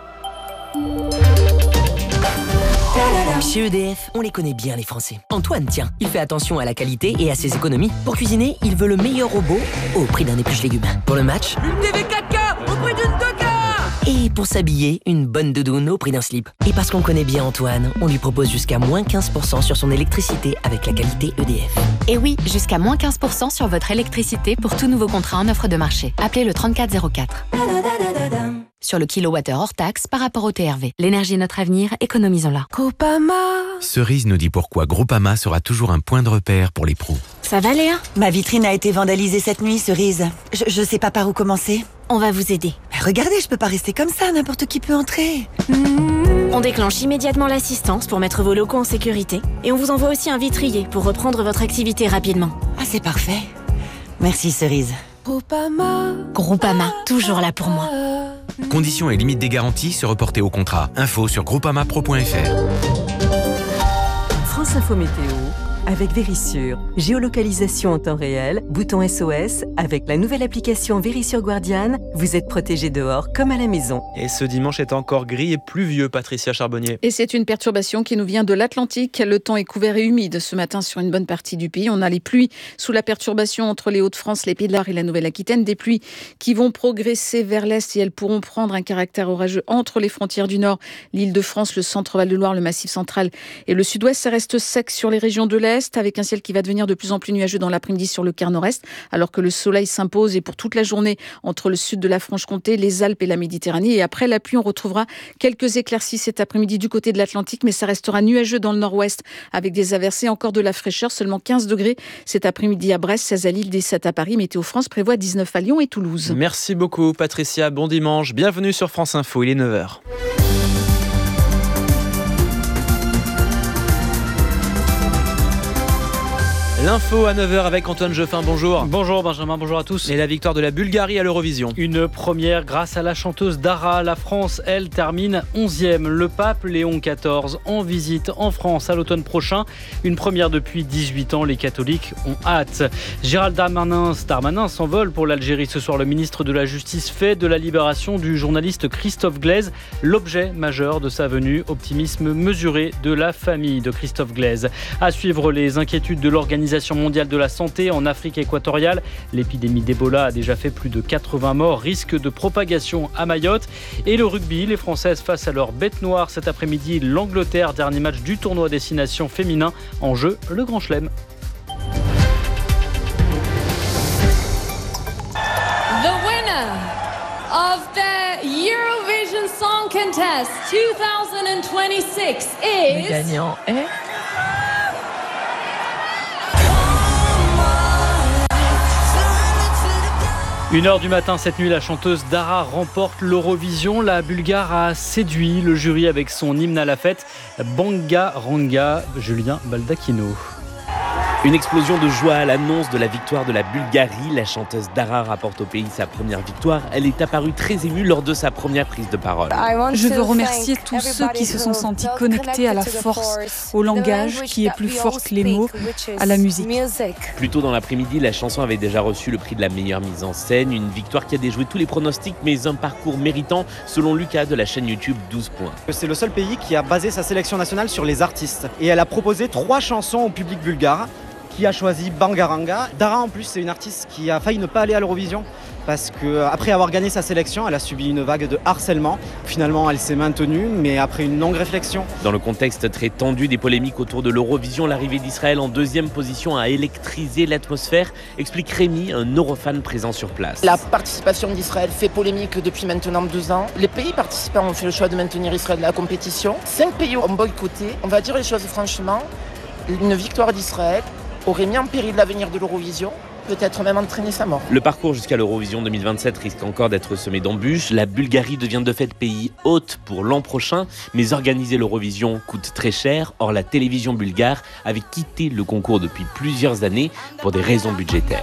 Chez E D F, on les connaît bien les Français. Antoine, tiens, il fait attention à la qualité et à ses économies. Pour cuisiner, il veut le meilleur robot au prix d'un épluche légumes. Pour le match, une T V quatre K au prix d'une deux K. Et pour s'habiller, une bonne doudoune au prix d'un slip. Et parce qu'on connaît bien Antoine, on lui propose jusqu'à moins quinze pour cent sur son électricité avec la qualité E D F. Et oui, jusqu'à moins quinze pour cent sur votre électricité pour tout nouveau contrat en offre de marché. Appelez le trente-quatre zéro quatre. Sur le kilowattheure hors taxe par rapport au T R V. L'énergie est notre avenir, économisons-la. Groupama. Cerise nous dit pourquoi Groupama sera toujours un point de repère pour les pros. Ça va Léa ? Ma vitrine a été vandalisée cette nuit, Cerise. Je, je sais pas par où commencer. On va vous aider. Mais regardez, je peux pas rester comme ça, n'importe qui peut entrer. Mmh. On déclenche immédiatement l'assistance pour mettre vos locaux en sécurité. Et on vous envoie aussi un vitrier pour reprendre votre activité rapidement. Ah, c'est parfait. Merci Cerise. Groupama. Groupama, toujours là pour moi. Conditions et limites des garanties se reporter au contrat. Info sur groupama pro point f r. France Info Météo avec Vérissure. Géolocalisation en temps réel, bouton S O S. Avec la nouvelle application Vérissure Guardian, vous êtes protégé dehors comme à la maison. Et ce dimanche est encore gris et pluvieux, Patricia Charbonnier. Et c'est une perturbation qui nous vient de l'Atlantique. Le temps est couvert et humide ce matin sur une bonne partie du pays. On a les pluies sous la perturbation entre les Hauts-de-France, les Pays de la Loire et la Nouvelle-Aquitaine. Des pluies qui vont progresser vers l'est et elles pourront prendre un caractère orageux entre les frontières du Nord, l'Île-de-France, le centre-Val de Loire, le Massif central et le Sud-Ouest. Ça reste sec sur les régions de l'Est, avec un ciel qui va devenir de plus en plus nuageux dans l'après-midi sur le quart nord-est, alors que le soleil s'impose et pour toute la journée entre le sud de la Franche-Comté, les Alpes et la Méditerranée. Et après la pluie, on retrouvera quelques éclaircies cet après-midi du côté de l'Atlantique, mais ça restera nuageux dans le nord-ouest avec des averses et encore de la fraîcheur, seulement quinze degrés cet après-midi à Brest, seize à Lille, dix-sept à Paris. Météo France prévoit dix-neuf à Lyon et Toulouse. Merci beaucoup Patricia, bon dimanche, bienvenue sur France Info, il est neuf heures. L'info à neuf heures avec Antoine Jeffin, bonjour. Bonjour Benjamin, bonjour à tous. Et la victoire de la Bulgarie à l'Eurovision. Une première grâce à la chanteuse Dara. La France, elle, termine onzième. Le pape Léon quatorze en visite en France à l'automne prochain. Une première depuis dix-huit ans, les catholiques ont hâte. Gérald Darmanin, Darmanin s'envole pour l'Algérie ce soir. Le ministre de la Justice fait de la libération du journaliste Christophe Glaise l'objet majeur de sa venue. Optimisme mesuré de la famille de Christophe Glaise. À suivre les inquiétudes de l'organisation mondiale de la santé en Afrique équatoriale. L'épidémie d'Ebola a déjà fait plus de quatre-vingts morts, risque de propagation à Mayotte. Et le rugby, les Françaises face à leur bête noire cet après-midi, l'Angleterre, dernier match du tournoi Destination féminin. En jeu, le Grand Chelem. The winner contest twenty twenty-six is... Le gagnant est... une heure du matin, cette nuit, la chanteuse Dara remporte l'Eurovision. La Bulgare a séduit le jury avec son hymne à la fête, Banga Ranga, Julien Baldacchino. Une explosion de joie à l'annonce de la victoire de la Bulgarie. La chanteuse Dara rapporte au pays sa première victoire. Elle est apparue très émue lors de sa première prise de parole. Je veux remercier tous ceux qui se sont sentis connectés à la force, au langage qui est plus fort que les mots, à la musique. Plus tôt dans l'après-midi, la chanson avait déjà reçu le prix de la meilleure mise en scène. Une victoire qui a déjoué tous les pronostics, mais un parcours méritant, selon Lucas de la chaîne YouTube douze points. C'est le seul pays qui a basé sa sélection nationale sur les artistes. Et elle a proposé trois chansons au public bulgare, qui a choisi Bangaranga. Dara en plus c'est une artiste qui a failli ne pas aller à l'Eurovision parce qu'après avoir gagné sa sélection, elle a subi une vague de harcèlement. Finalement elle s'est maintenue mais après une longue réflexion. Dans le contexte très tendu des polémiques autour de l'Eurovision, l'arrivée d'Israël en deuxième position a électrisé l'atmosphère, explique Rémi, un eurofan présent sur place. La participation d'Israël fait polémique depuis maintenant deux ans. Les pays participants ont fait le choix de maintenir Israël dans la compétition. Cinq pays ont boycotté. On va dire les choses franchement, une victoire d'Israël aurait mis en péril l'avenir de l'Eurovision, peut-être même entraîné sa mort. Le parcours jusqu'à l'Eurovision deux mille vingt-sept risque encore d'être semé d'embûches. La Bulgarie devient de fait pays hôte pour l'an prochain, mais organiser l'Eurovision coûte très cher. Or, la télévision bulgare avait quitté le concours depuis plusieurs années pour des raisons budgétaires.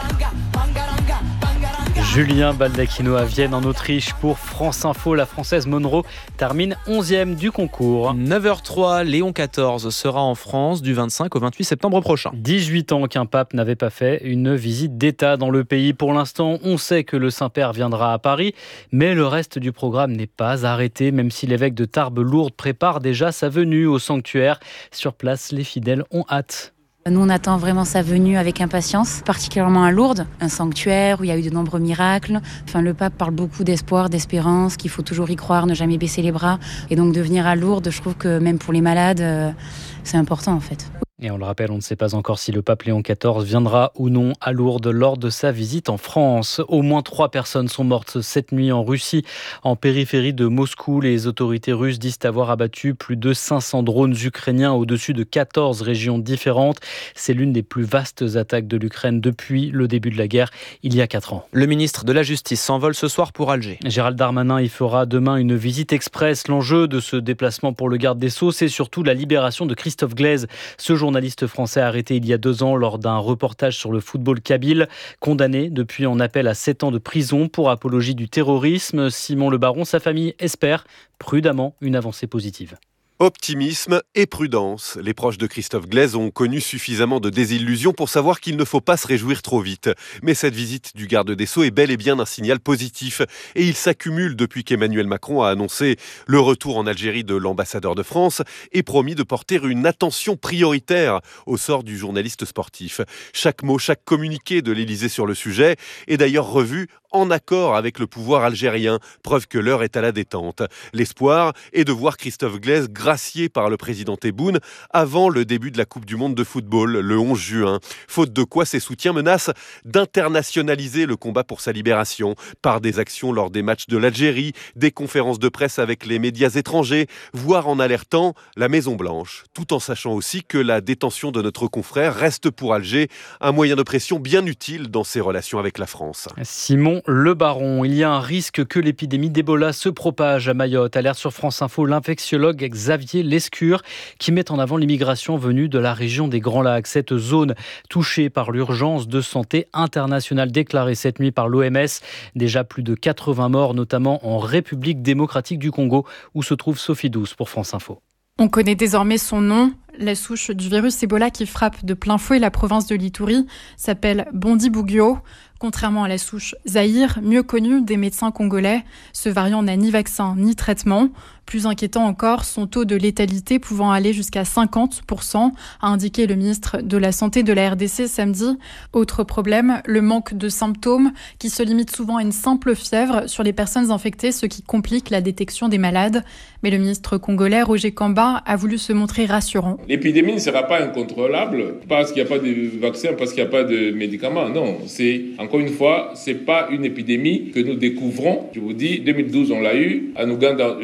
Julien Baldacchino à Vienne en Autriche pour France Info. La Française Monroe termine onzième du concours. neuf heures trois, Léon quatorze sera en France du vingt-cinq au vingt-huit septembre prochain. dix-huit ans qu'un pape n'avait pas fait une visite d'État dans le pays. Pour l'instant, on sait que le Saint-Père viendra à Paris, mais le reste du programme n'est pas arrêté, même si l'évêque de Tarbes-Lourdes prépare déjà sa venue au sanctuaire. Sur place, les fidèles ont hâte. Nous, on attend vraiment sa venue avec impatience, particulièrement à Lourdes, un sanctuaire où il y a eu de nombreux miracles. Enfin, le pape parle beaucoup d'espoir, d'espérance, qu'il faut toujours y croire, ne jamais baisser les bras. Et donc de venir à Lourdes, je trouve que même pour les malades, euh, c'est important en fait. Et on le rappelle, on ne sait pas encore si le pape Léon quatorze viendra ou non à Lourdes lors de sa visite en France. Au moins trois personnes sont mortes cette nuit en Russie, en périphérie de Moscou. Les autorités russes disent avoir abattu plus de cinq cents drones ukrainiens au-dessus de quatorze régions différentes. C'est l'une des plus vastes attaques de l'Ukraine depuis le début de la guerre, il y a quatre ans. Le ministre de la Justice s'envole ce soir pour Alger. Gérald Darmanin y fera demain une visite express. L'enjeu de ce déplacement pour le garde des Sceaux, c'est surtout la libération de Christophe Glaise, ce journaliste français arrêté il y a deux ans lors d'un reportage sur le football kabyle, condamné depuis en appel à sept ans de prison pour apologie du terrorisme. Simon Le Baron, sa famille espère prudemment une avancée positive. Optimisme et prudence. Les proches de Christophe Glaise ont connu suffisamment de désillusions pour savoir qu'il ne faut pas se réjouir trop vite. Mais cette visite du garde des Sceaux est bel et bien un signal positif. Et il s'accumule depuis qu'Emmanuel Macron a annoncé le retour en Algérie de l'ambassadeur de France et promis de porter une attention prioritaire au sort du journaliste sportif. Chaque mot, chaque communiqué de l'Élysée sur le sujet est d'ailleurs revu en accord avec le pouvoir algérien, preuve que l'heure est à la détente. L'espoir est de voir Christophe Glaise gracié par le président Tebboune avant le début de la Coupe du Monde de football, le onze juin. Faute de quoi, ses soutiens menacent d'internationaliser le combat pour sa libération par des actions lors des matchs de l'Algérie, des conférences de presse avec les médias étrangers, voire en alertant la Maison-Blanche, tout en sachant aussi que la détention de notre confrère reste pour Alger un moyen de pression bien utile dans ses relations avec la France. Simon Le Baron, il y a un risque que l'épidémie d'Ebola se propage à Mayotte. Alerte sur France Info, l'infectiologue Xavier Lescure qui met en avant l'immigration venue de la région des Grands Lacs. Cette zone touchée par l'urgence de santé internationale déclarée cette nuit par l'O M S. Déjà plus de quatre-vingts morts, notamment en République démocratique du Congo, où se trouve Sophie Douce pour France Info. On connaît désormais son nom. La souche du virus Ebola qui frappe de plein fouet la province de l'Ituri s'appelle Bundibugyo. Contrairement à la souche Zaïre, mieux connue des médecins congolais, ce variant n'a ni vaccin ni traitement. Plus inquiétant encore, son taux de létalité pouvant aller jusqu'à cinquante pour cent, a indiqué le ministre de la Santé de la R D C samedi. Autre problème, le manque de symptômes qui se limite souvent à une simple fièvre sur les personnes infectées, ce qui complique la détection des malades. Mais le ministre congolais, Roger Kamba, a voulu se montrer rassurant. L'épidémie ne sera pas incontrôlable parce qu'il n'y a pas de vaccin, parce qu'il n'y a pas de médicaments. Non, c'est, encore une fois, c'est pas une épidémie que nous découvrons. Je vous dis, deux mille douze, on l'a eu. En Ouganda, je parle de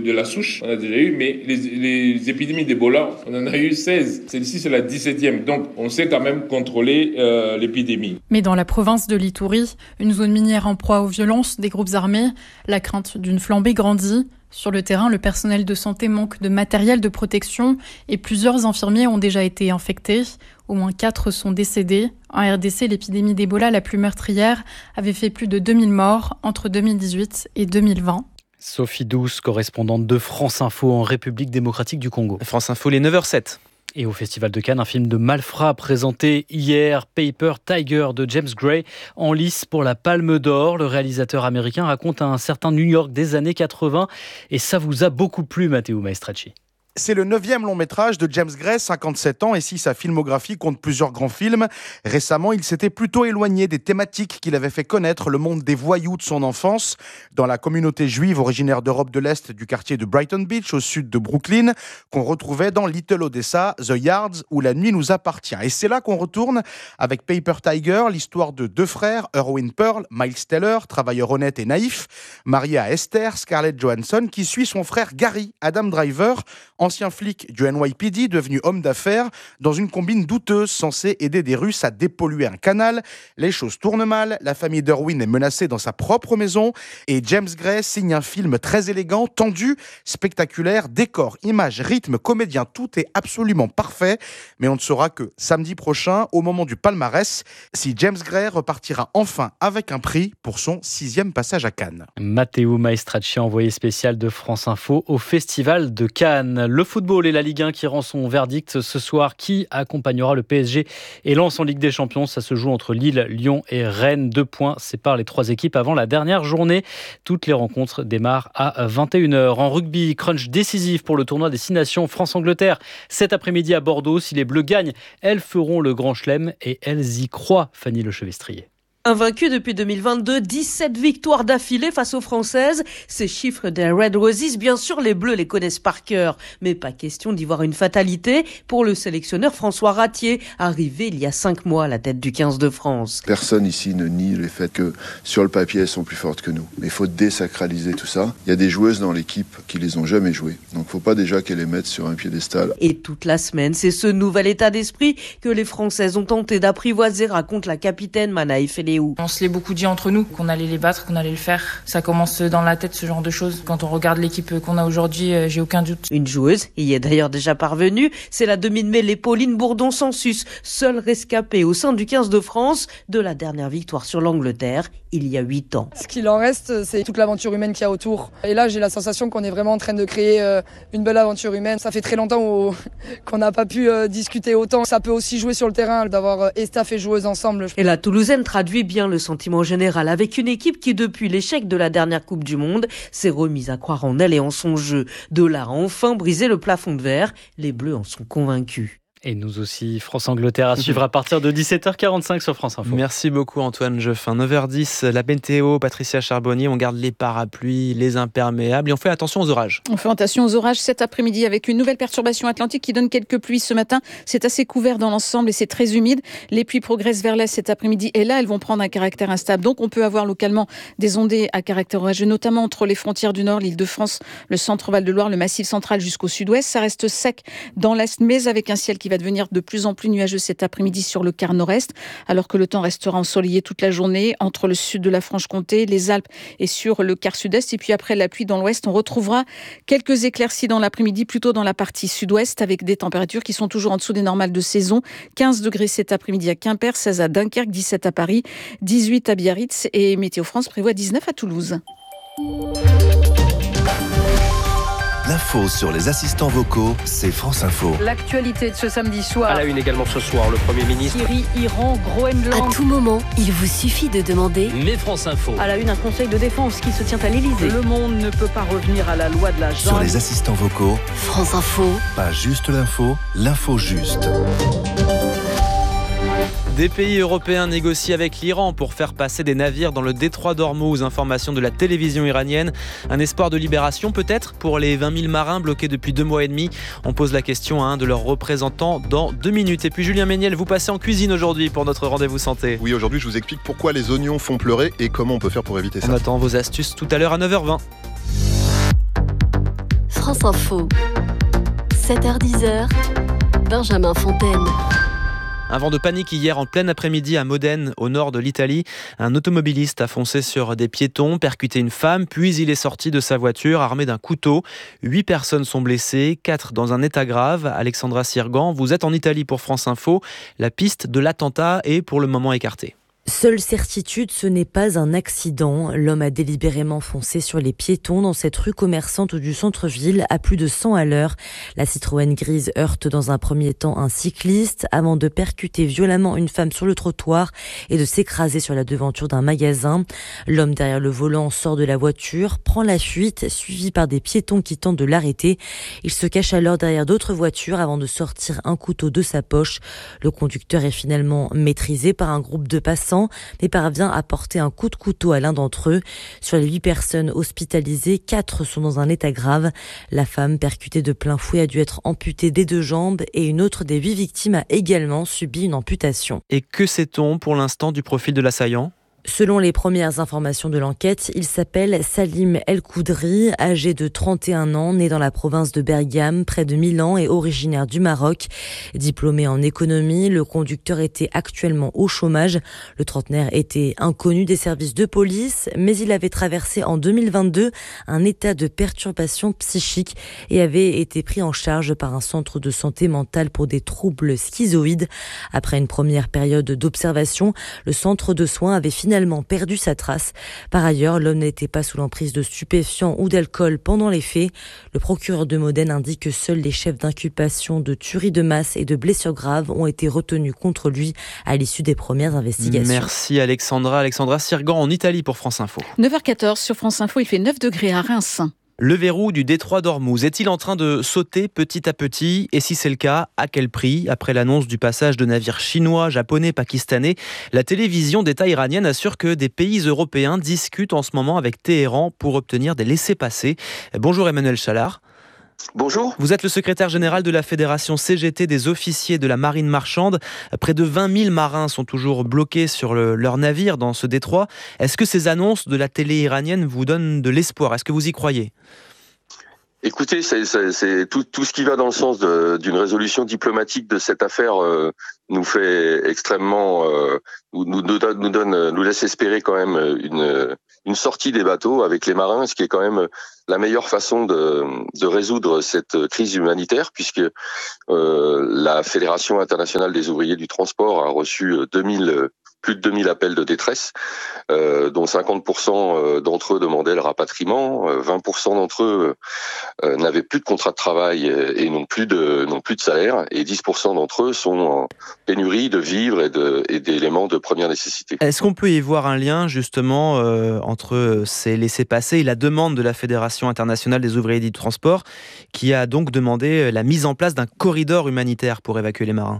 de la souche, on a déjà eu, mais les, les épidémies d'Ebola, on en a eu seize. Celle-ci, c'est la dix-septième. Donc, on sait quand même contrôler euh, l'épidémie. Mais dans la province de l'Ituri, une zone minière en proie aux violences des groupes armés, la crainte d'une flambée grandit. Sur le terrain, le personnel de santé manque de matériel de protection et plusieurs infirmiers ont déjà été infectés. Au moins quatre sont décédés. En R D C, l'épidémie d'Ebola la plus meurtrière avait fait plus de deux mille morts entre deux mille dix-huit et deux mille vingt. Sophie Douce, correspondante de France Info en République démocratique du Congo. France Info, les neuf heures sept. Et au Festival de Cannes, un film de malfrats présenté hier, Paper Tiger de James Gray, en lice pour la Palme d'Or. Le réalisateur américain raconte un certain New York des années quatre-vingts et ça vous a beaucoup plu, Matteo Maestracci. C'est le neuvième long métrage de James Gray, cinquante-sept ans, et si sa filmographie compte plusieurs grands films, récemment il s'était plutôt éloigné des thématiques qu'il avait fait connaître le monde des voyous de son enfance. Dans la communauté juive originaire d'Europe de l'Est du quartier de Brighton Beach, au sud de Brooklyn, qu'on retrouvait dans Little Odessa, The Yards, où la nuit nous appartient. Et c'est là qu'on retourne avec Paper Tiger, l'histoire de deux frères, Erwin Pearl, Miles Teller, travailleur honnête et naïf, marié à Esther, Scarlett Johansson, qui suit son frère Gary, Adam Driver, ancien flic du N Y P D devenu homme d'affaires, dans une combine douteuse censée aider des Russes à dépolluer un canal. Les choses tournent mal, la famille d'Erwin est menacée dans sa propre maison et James Gray signe un film très élégant, tendu, spectaculaire, décor, images, rythme, comédien, tout est absolument parfait. Mais on ne saura que samedi prochain, au moment du palmarès, si James Gray repartira enfin avec un prix pour son sixième passage à Cannes. Matteo Maestracci, envoyé spécial de France Info au Festival de Cannes. Le football et la Ligue un qui rend son verdict ce soir. Qui accompagnera le P S G et Lens en Ligue des Champions? Ça se joue entre Lille, Lyon et Rennes. Deux points séparent les trois équipes avant la dernière journée. Toutes les rencontres démarrent à vingt et une heures. En rugby, crunch décisif pour le tournoi des Six Nations France-Angleterre. Cet après-midi à Bordeaux, si les Bleus gagnent, elles feront le grand chelem et elles y croient, Fanny Lechevestrier. Invaincu depuis deux mille vingt-deux, dix-sept victoires d'affilée face aux Françaises. Ces chiffres des Red Roses, bien sûr, les Bleus les connaissent par cœur. Mais pas question d'y voir une fatalité pour le sélectionneur François Ratier, arrivé il y a cinq mois à la tête du quinze de France. Personne ici ne nie le fait que sur le papier, elles sont plus fortes que nous. Mais il faut désacraliser tout ça. Il y a des joueuses dans l'équipe qui les ont jamais jouées. Donc il ne faut pas déjà qu'elles les mettent sur un piédestal. Et toute la semaine, c'est ce nouvel état d'esprit que les Françaises ont tenté d'apprivoiser, raconte la capitaine Manaï Féléou. On se l'est beaucoup dit entre nous, qu'on allait les battre, qu'on allait le faire. Ça commence dans la tête, ce genre de choses. Quand on regarde l'équipe qu'on a aujourd'hui, j'ai aucun doute. Une joueuse y est d'ailleurs déjà parvenue, c'est la demi de mêlée Pauline Bourdon-Sansus, seule rescapée au sein du quinze de France de la dernière victoire sur l'Angleterre il y a huit ans. Ce qu'il en reste, c'est toute l'aventure humaine qu'il y a autour. Et là, j'ai la sensation qu'on est vraiment en train de créer une belle aventure humaine. Ça fait très longtemps qu'on n'a pas pu discuter autant. Ça peut aussi jouer sur le terrain, d'avoir staff et joueuses ensemble. Et la Toulousaine traduit bien le sentiment général avec une équipe qui, depuis l'échec de la dernière Coupe du Monde, s'est remise à croire en elle et en son jeu. De là à enfin briser le plafond de verre, les Bleus en sont convaincus. Et nous aussi, France-Angleterre à suivre à partir de dix-sept heures quarante-cinq sur France Info. Merci beaucoup Antoine Jeffin. neuf heures dix, la météo, Patricia Charbonnier, on garde les parapluies, les imperméables et on fait attention aux orages. On fait attention aux orages cet après-midi avec une nouvelle perturbation atlantique qui donne quelques pluies ce matin. C'est assez couvert dans l'ensemble et c'est très humide. Les pluies progressent vers l'est cet après-midi et là, elles vont prendre un caractère instable. Donc on peut avoir localement des ondées à caractère orageux, notamment entre les frontières du Nord, l'Île-de-France, le centre Val-de-Loire, le Massif central jusqu'au sud-ouest. Ça reste sec dans l'est, mais avec un ciel qui va devenir de plus en plus nuageux cet après-midi sur le quart nord-est, alors que le temps restera ensoleillé toute la journée entre le sud de la Franche-Comté, les Alpes et sur le quart sud-est. Et puis après la pluie dans l'ouest, on retrouvera quelques éclaircies dans l'après-midi, plutôt dans la partie sud-ouest, avec des températures qui sont toujours en dessous des normales de saison. quinze degrés cet après-midi à Quimper, seize à Dunkerque, dix-sept à Paris, dix-huit à Biarritz et Météo France prévoit dix-neuf à Toulouse. L'info sur les assistants vocaux, c'est France Info. L'actualité de ce samedi soir. À la une également ce soir, le Premier ministre. Syrie, Iran, Groenland. À tout moment, il vous suffit de demander. Mais France Info. À la une, un conseil de défense qui se tient à l'Élysée. Le monde ne peut pas revenir à la loi de la jungle. Sur les assistants vocaux, France Info. Pas juste l'info, l'info juste. Des pays européens négocient avec l'Iran pour faire passer des navires dans le détroit d'Ormuz. Information de la télévision iranienne. Un espoir de libération peut-être pour les vingt mille marins bloqués depuis deux mois et demi. On pose la question à un de leurs représentants dans deux minutes. Et puis Julien Méniel, vous passez en cuisine aujourd'hui pour notre rendez-vous santé. Oui, aujourd'hui je vous explique pourquoi les oignons font pleurer et comment on peut faire pour éviter ça. On attend vos astuces tout à l'heure à neuf heures vingt. France Info. sept heures dix, Benjamin Fontaine. Un vent de panique hier en plein après-midi à Modène, au nord de l'Italie. Un automobiliste a foncé sur des piétons, percuté une femme, puis il est sorti de sa voiture armé d'un couteau. Huit personnes sont blessées, quatre dans un état grave. Alexandra Sirgan, vous êtes en Italie pour France Info. La piste de l'attentat est pour le moment écartée. Seule certitude, ce n'est pas un accident. L'homme a délibérément foncé sur les piétons dans cette rue commerçante du centre-ville à plus de cent à l'heure. La Citroën grise heurte dans un premier temps un cycliste avant de percuter violemment une femme sur le trottoir et de s'écraser sur la devanture d'un magasin. L'homme derrière le volant sort de la voiture, prend la fuite, suivi par des piétons qui tentent de l'arrêter. Il se cache alors derrière d'autres voitures avant de sortir un couteau de sa poche. Le conducteur est finalement maîtrisé par un groupe de passants, mais parvient à porter un coup de couteau à l'un d'entre eux. Sur les huit personnes hospitalisées, quatre sont dans un état grave. La femme percutée de plein fouet a dû être amputée des deux jambes et une autre des huit victimes a également subi une amputation. Et que sait-on pour l'instant du profil de l'assaillant ? Selon les premières informations de l'enquête, il s'appelle Salim El Koudri, âgé de trente et un ans, né dans la province de Bergame, près de Milan et originaire du Maroc. Diplômé en économie, le conducteur était actuellement au chômage. Le trentenaire était inconnu des services de police, mais il avait traversé en deux mille vingt-deux un état de perturbation psychique et avait été pris en charge par un centre de santé mentale pour des troubles schizoïdes. Après une première période d'observation, le centre de soins avait fini finalement perdu sa trace. Par ailleurs, l'homme n'était pas sous l'emprise de stupéfiants ou d'alcool pendant les faits. Le procureur de Modène indique que seuls les chefs d'inculpation de tuerie de masse et de blessures graves ont été retenus contre lui à l'issue des premières investigations. Merci Alexandra. Alexandra Sirgan en Italie pour France Info. neuf heures quatorze sur France Info, il fait neuf degrés à Reims. Le verrou du détroit d'Ormuz est-il en train de sauter petit à petit ? Et si c'est le cas, à quel prix ? Après l'annonce du passage de navires chinois, japonais, pakistanais, la télévision d'État iranienne assure que des pays européens discutent en ce moment avec Téhéran pour obtenir des laissez-passer. Bonjour Emmanuel Chalard. Bonjour. Vous êtes le secrétaire général de la Fédération C G T des officiers de la marine marchande. Près de vingt mille marins sont toujours bloqués sur le, leur navire dans ce détroit. Est-ce que ces annonces de la télé iranienne vous donnent de l'espoir ? Est-ce que vous y croyez ? Écoutez, c'est, c'est, c'est tout, tout ce qui va dans le sens de, d'une résolution diplomatique de cette affaire euh, nous fait extrêmement, euh, nous, nous, nous, donne, nous donne, nous laisse espérer quand même une, une sortie des bateaux avec les marins, ce qui est quand même la meilleure façon de, de résoudre cette crise humanitaire, puisque euh, la Fédération internationale des ouvriers du transport a reçu deux mille plus de deux mille appels de détresse, euh, dont cinquante pour cent d'entre eux demandaient le rapatriement, vingt pour cent d'entre eux euh, n'avaient plus de contrat de travail et n'ont plus de n'ont plus de salaire, et dix pour cent d'entre eux sont en pénurie de vivres et, de, et d'éléments de première nécessité. Est-ce qu'on peut y voir un lien justement euh, entre ces laissez-passer et la demande de la Fédération internationale des ouvriers du transport, qui a donc demandé la mise en place d'un corridor humanitaire pour évacuer les marins ?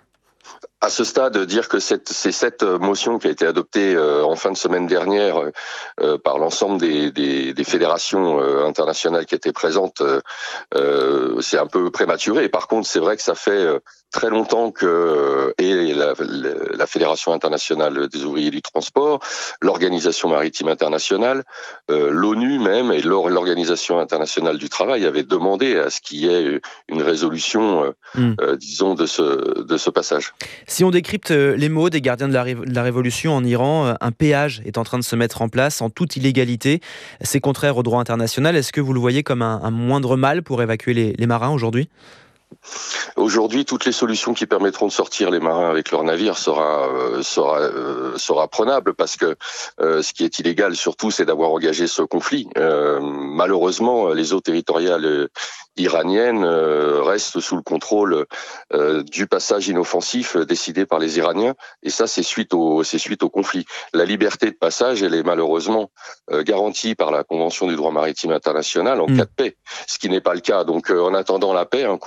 À ce stade, dire que cette, c'est cette motion qui a été adoptée euh, en fin de semaine dernière euh, par l'ensemble des, des, des fédérations euh, internationales qui étaient présentes, euh, c'est un peu prématuré. Par contre, c'est vrai que ça fait euh, très longtemps que euh, et la, la, la Fédération internationale des ouvriers du transport, l'Organisation maritime internationale, euh, l'ONU même et l'Organisation internationale du travail avaient demandé à ce qu'il y ait une résolution, euh, mmh. euh, disons, de ce, de ce passage. Si on décrypte les mots des gardiens de la, ré- de la révolution en Iran, un péage est en train de se mettre en place en toute illégalité. C'est contraire au droit international. Est-ce que vous le voyez comme un, un moindre mal pour évacuer les, les marins aujourd'hui ? Aujourd'hui, toutes les solutions qui permettront de sortir les marins avec leurs navires sera euh, sera euh, sera prenable, parce que euh, ce qui est illégal surtout, c'est d'avoir engagé ce conflit. Euh, malheureusement, les eaux territoriales iraniennes euh, restent sous le contrôle euh, du passage inoffensif décidé par les Iraniens, et ça, c'est suite au c'est suite au conflit. La liberté de passage, elle est malheureusement euh, garantie par la Convention du droit maritime international en mmh. cas de paix, ce qui n'est pas le cas. Donc, euh, en attendant la paix, un corridor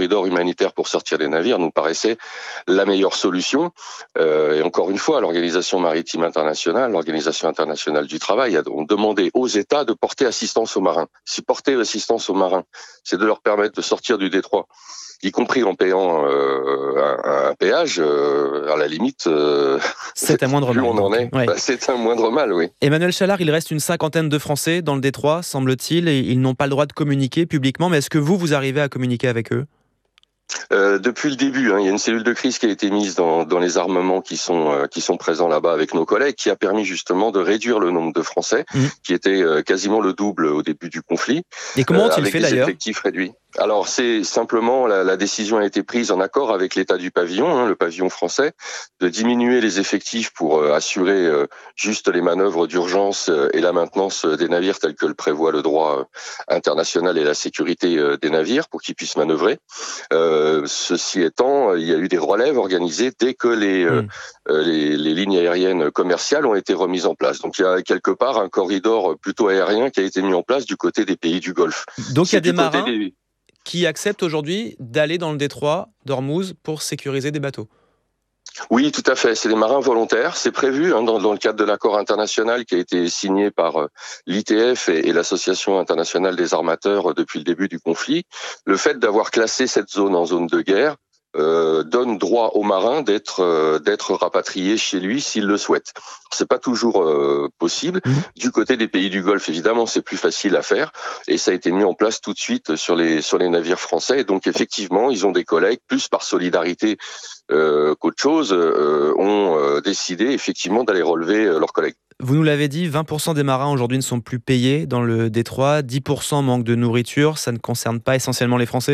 corridor humanitaire pour sortir des navires nous paraissait la meilleure solution. Euh, et encore une fois, l'Organisation maritime internationale, l'Organisation internationale du travail, ont demandé aux États de porter assistance aux marins. Si porter assistance aux marins, c'est de leur permettre de sortir du détroit, y compris en payant euh, un, un péage, euh, à la limite, euh, c'est un moindre plus mal. on en est, Ouais. bah, c'est un moindre mal, oui. Emmanuel Chalard, il reste une cinquantaine de Français dans le détroit, semble-t-il, et ils n'ont pas le droit de communiquer publiquement. Mais est-ce que vous, vous arrivez à communiquer avec eux ? Euh, depuis le début, hein, il y a une cellule de crise qui a été mise dans, dans les armements qui sont euh, qui sont présents là-bas avec nos collègues, qui a permis justement de réduire le nombre de Français, mmh. qui était euh, quasiment le double au début du conflit. Et comment ont-ils euh, fait des d'ailleurs effectifs réduits. Alors c'est simplement la, la décision a été prise en accord avec l'État du pavillon, hein, le pavillon français, de diminuer les effectifs pour euh, assurer euh, juste les manœuvres d'urgence euh, et la maintenance des navires tels que le prévoit le droit euh, international et la sécurité euh, des navires pour qu'ils puissent manœuvrer. Euh, ceci étant, il y a eu des relèves organisées dès que les, mmh. euh, les, les lignes aériennes commerciales ont été remises en place. Donc il y a quelque part un corridor plutôt aérien qui a été mis en place du côté des pays du Golfe. Donc il y a des marins des... qui acceptent aujourd'hui d'aller dans le détroit d'Ormuz pour sécuriser des bateaux. Oui, tout à fait. C'est des marins volontaires. C'est prévu hein, dans, dans le cadre de l'accord international qui a été signé par euh, l'I T F et, et l'Association internationale des armateurs euh, depuis le début du conflit. Le fait d'avoir classé cette zone en zone de guerre euh, donne droit aux marins d'être euh, d'être rapatriés chez lui s'ils le souhaitent. C'est pas toujours euh, possible. Mmh. Du côté des pays du Golfe, évidemment, c'est plus facile à faire et ça a été mis en place tout de suite sur les sur les navires français. Et donc effectivement, ils ont des collègues plus par solidarité Euh, qu'autre chose, euh, ont euh, décidé effectivement d'aller relever euh, leurs collègues. Vous nous l'avez dit, vingt pour cent des marins aujourd'hui ne sont plus payés dans le détroit, dix pour cent manquent de nourriture, ça ne concerne pas essentiellement les Français ?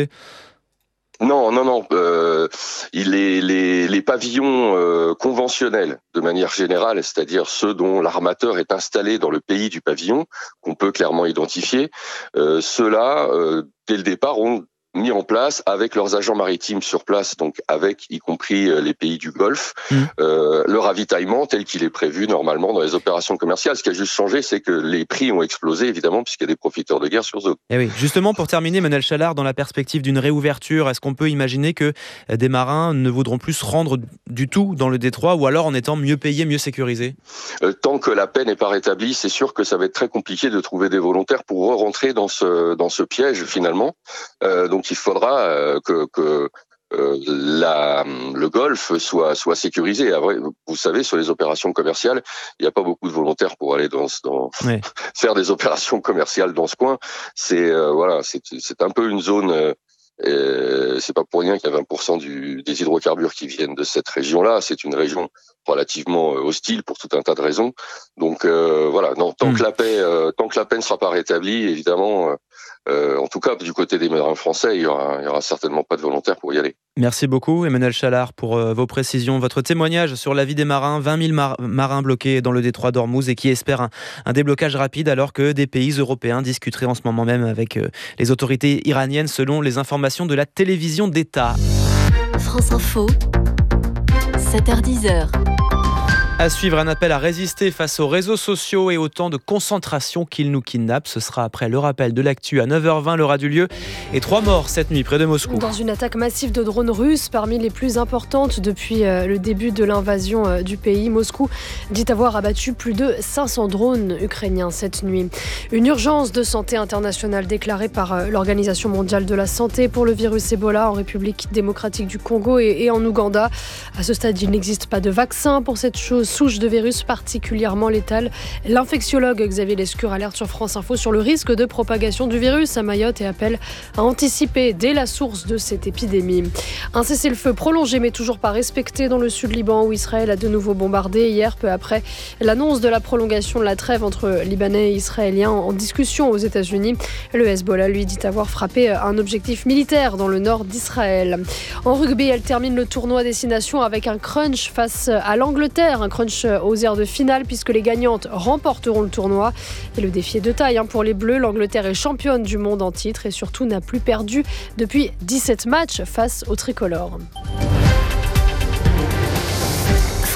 Non, non, non. Euh, les, les, les pavillons euh, conventionnels, de manière générale, c'est-à-dire ceux dont l'armateur est installé dans le pays du pavillon, qu'on peut clairement identifier, euh, ceux-là, euh, dès le départ, ont mis en place avec leurs agents maritimes sur place, donc avec y compris les pays du Golfe, mmh. euh, le ravitaillement tel qu'il est prévu normalement dans les opérations commerciales. Ce qui a juste changé, c'est que les prix ont explosé, évidemment, puisqu'il y a des profiteurs de guerre sur zone. Et oui, justement, pour terminer, Emmanuel Chalard, dans la perspective d'une réouverture, est-ce qu'on peut imaginer que des marins ne voudront plus se rendre du tout dans le détroit, ou alors en étant mieux payés, mieux sécurisés ? euh, Tant que la paix n'est pas rétablie, c'est sûr que ça va être très compliqué de trouver des volontaires pour re-rentrer dans ce, dans ce piège, finalement. Euh, donc, il faudra euh, que, que euh, la, le Golfe soit, soit sécurisé. Après, vous savez, sur les opérations commerciales, il n'y a pas beaucoup de volontaires pour aller dans, dans oui. faire des opérations commerciales dans ce coin. C'est euh, voilà, c'est, c'est un peu une zone. Euh, et c'est pas pour rien qu'il y a vingt pour cent du, des hydrocarbures qui viennent de cette région-là. C'est une région relativement hostile pour tout un tas de raisons. Donc euh, voilà, non, tant mmh. que la paix, euh, tant que la paix ne sera pas rétablie, évidemment. Euh, Euh, en tout cas, du côté des marins français, il y aura, il y aura certainement pas de volontaires pour y aller. Merci beaucoup, Emmanuel Chalard, pour euh, vos précisions, votre témoignage sur la vie des marins. vingt mille mar- marins bloqués dans le détroit d'Ormuz et qui espèrent un, un déblocage rapide alors que des pays européens discuteraient en ce moment même avec euh, les autorités iraniennes, selon les informations de la télévision d'État. France Info, sept heures dix. À suivre, un appel à résister face aux réseaux sociaux et au temps de concentration qu'ils nous kidnappent. Ce sera après le rappel de l'actu à neuf heures vingt, l'heure du lieu. Et trois morts cette nuit près de Moscou. Dans une attaque massive de drones russes, parmi les plus importantes depuis le début de l'invasion du pays, Moscou dit avoir abattu plus de cinq cents drones ukrainiens cette nuit. Une urgence de santé internationale déclarée par l'Organisation mondiale de la santé pour le virus Ebola en République démocratique du Congo et en Ouganda. À ce stade, il n'existe pas de vaccin pour cette chose. Souche de virus particulièrement létale. L'infectiologue Xavier Lescure alerte sur France Info sur le risque de propagation du virus à Mayotte et appelle à anticiper dès la source de cette épidémie. Un cessez-le-feu prolongé mais toujours pas respecté dans le sud Liban où Israël a de nouveau bombardé hier peu après l'annonce de la prolongation de la trêve entre Libanais et Israéliens en discussion aux États-Unis. Le Hezbollah lui dit avoir frappé un objectif militaire dans le nord d'Israël. En rugby, elle termine le tournoi à destination avec un crunch face à l'Angleterre. Un crunch aux aires de finale puisque les gagnantes remporteront le tournoi. Et le défi est de taille hein, pour les Bleus. L'Angleterre est championne du monde en titre et surtout n'a plus perdu depuis dix-sept matchs face aux tricolores.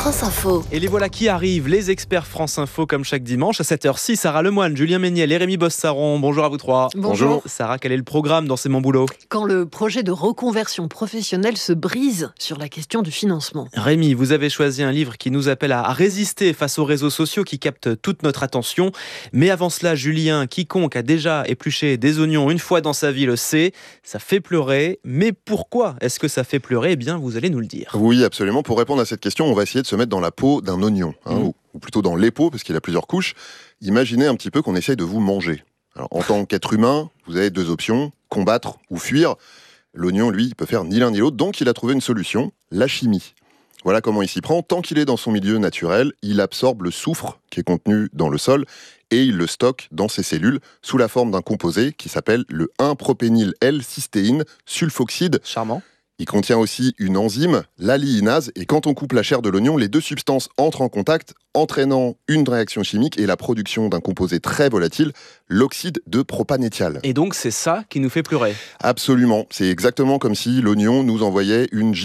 France Info. Et les voilà qui arrivent, les experts France Info, comme chaque dimanche à cette heure-ci. Sarah Lemoine, Julien Méniel et Rémi Bossaron. Bonjour à vous trois. Bonjour. Sarah, quel est le programme dans C'est mon boulot ? Quand le projet de reconversion professionnelle se brise sur la question du financement. Rémi, vous avez choisi un livre qui nous appelle à résister face aux réseaux sociaux qui captent toute notre attention. Mais avant cela, Julien, quiconque a déjà épluché des oignons une fois dans sa vie le sait, ça fait pleurer. Mais pourquoi est-ce que ça fait pleurer ? Eh bien, vous allez nous le dire. Oui, absolument. Pour répondre à cette question, on va essayer de se mettre dans la peau d'un oignon, hein, mmh. ou, ou plutôt dans l'épeau, parce qu'il a plusieurs couches. Imaginez un petit peu qu'on essaye de vous manger. Alors, en tant qu'être humain, vous avez deux options, combattre ou fuir. L'oignon, lui, il peut faire ni l'un ni l'autre, donc il a trouvé une solution, la chimie. Voilà comment il s'y prend. Tant qu'il est dans son milieu naturel, il absorbe le soufre qui est contenu dans le sol et il le stocke dans ses cellules sous la forme d'un composé qui s'appelle le un propényl L-cystéine sulfoxyde. Charmant. Il contient aussi une enzyme, l'alliinase, et quand on coupe la chair de l'oignon, les deux substances entrent en contact, entraînant une réaction chimique et la production d'un composé très volatile, l'oxyde de propanéthial. Et donc c'est ça qui nous fait pleurer ? Absolument. C'est exactement comme si l'oignon nous envoyait une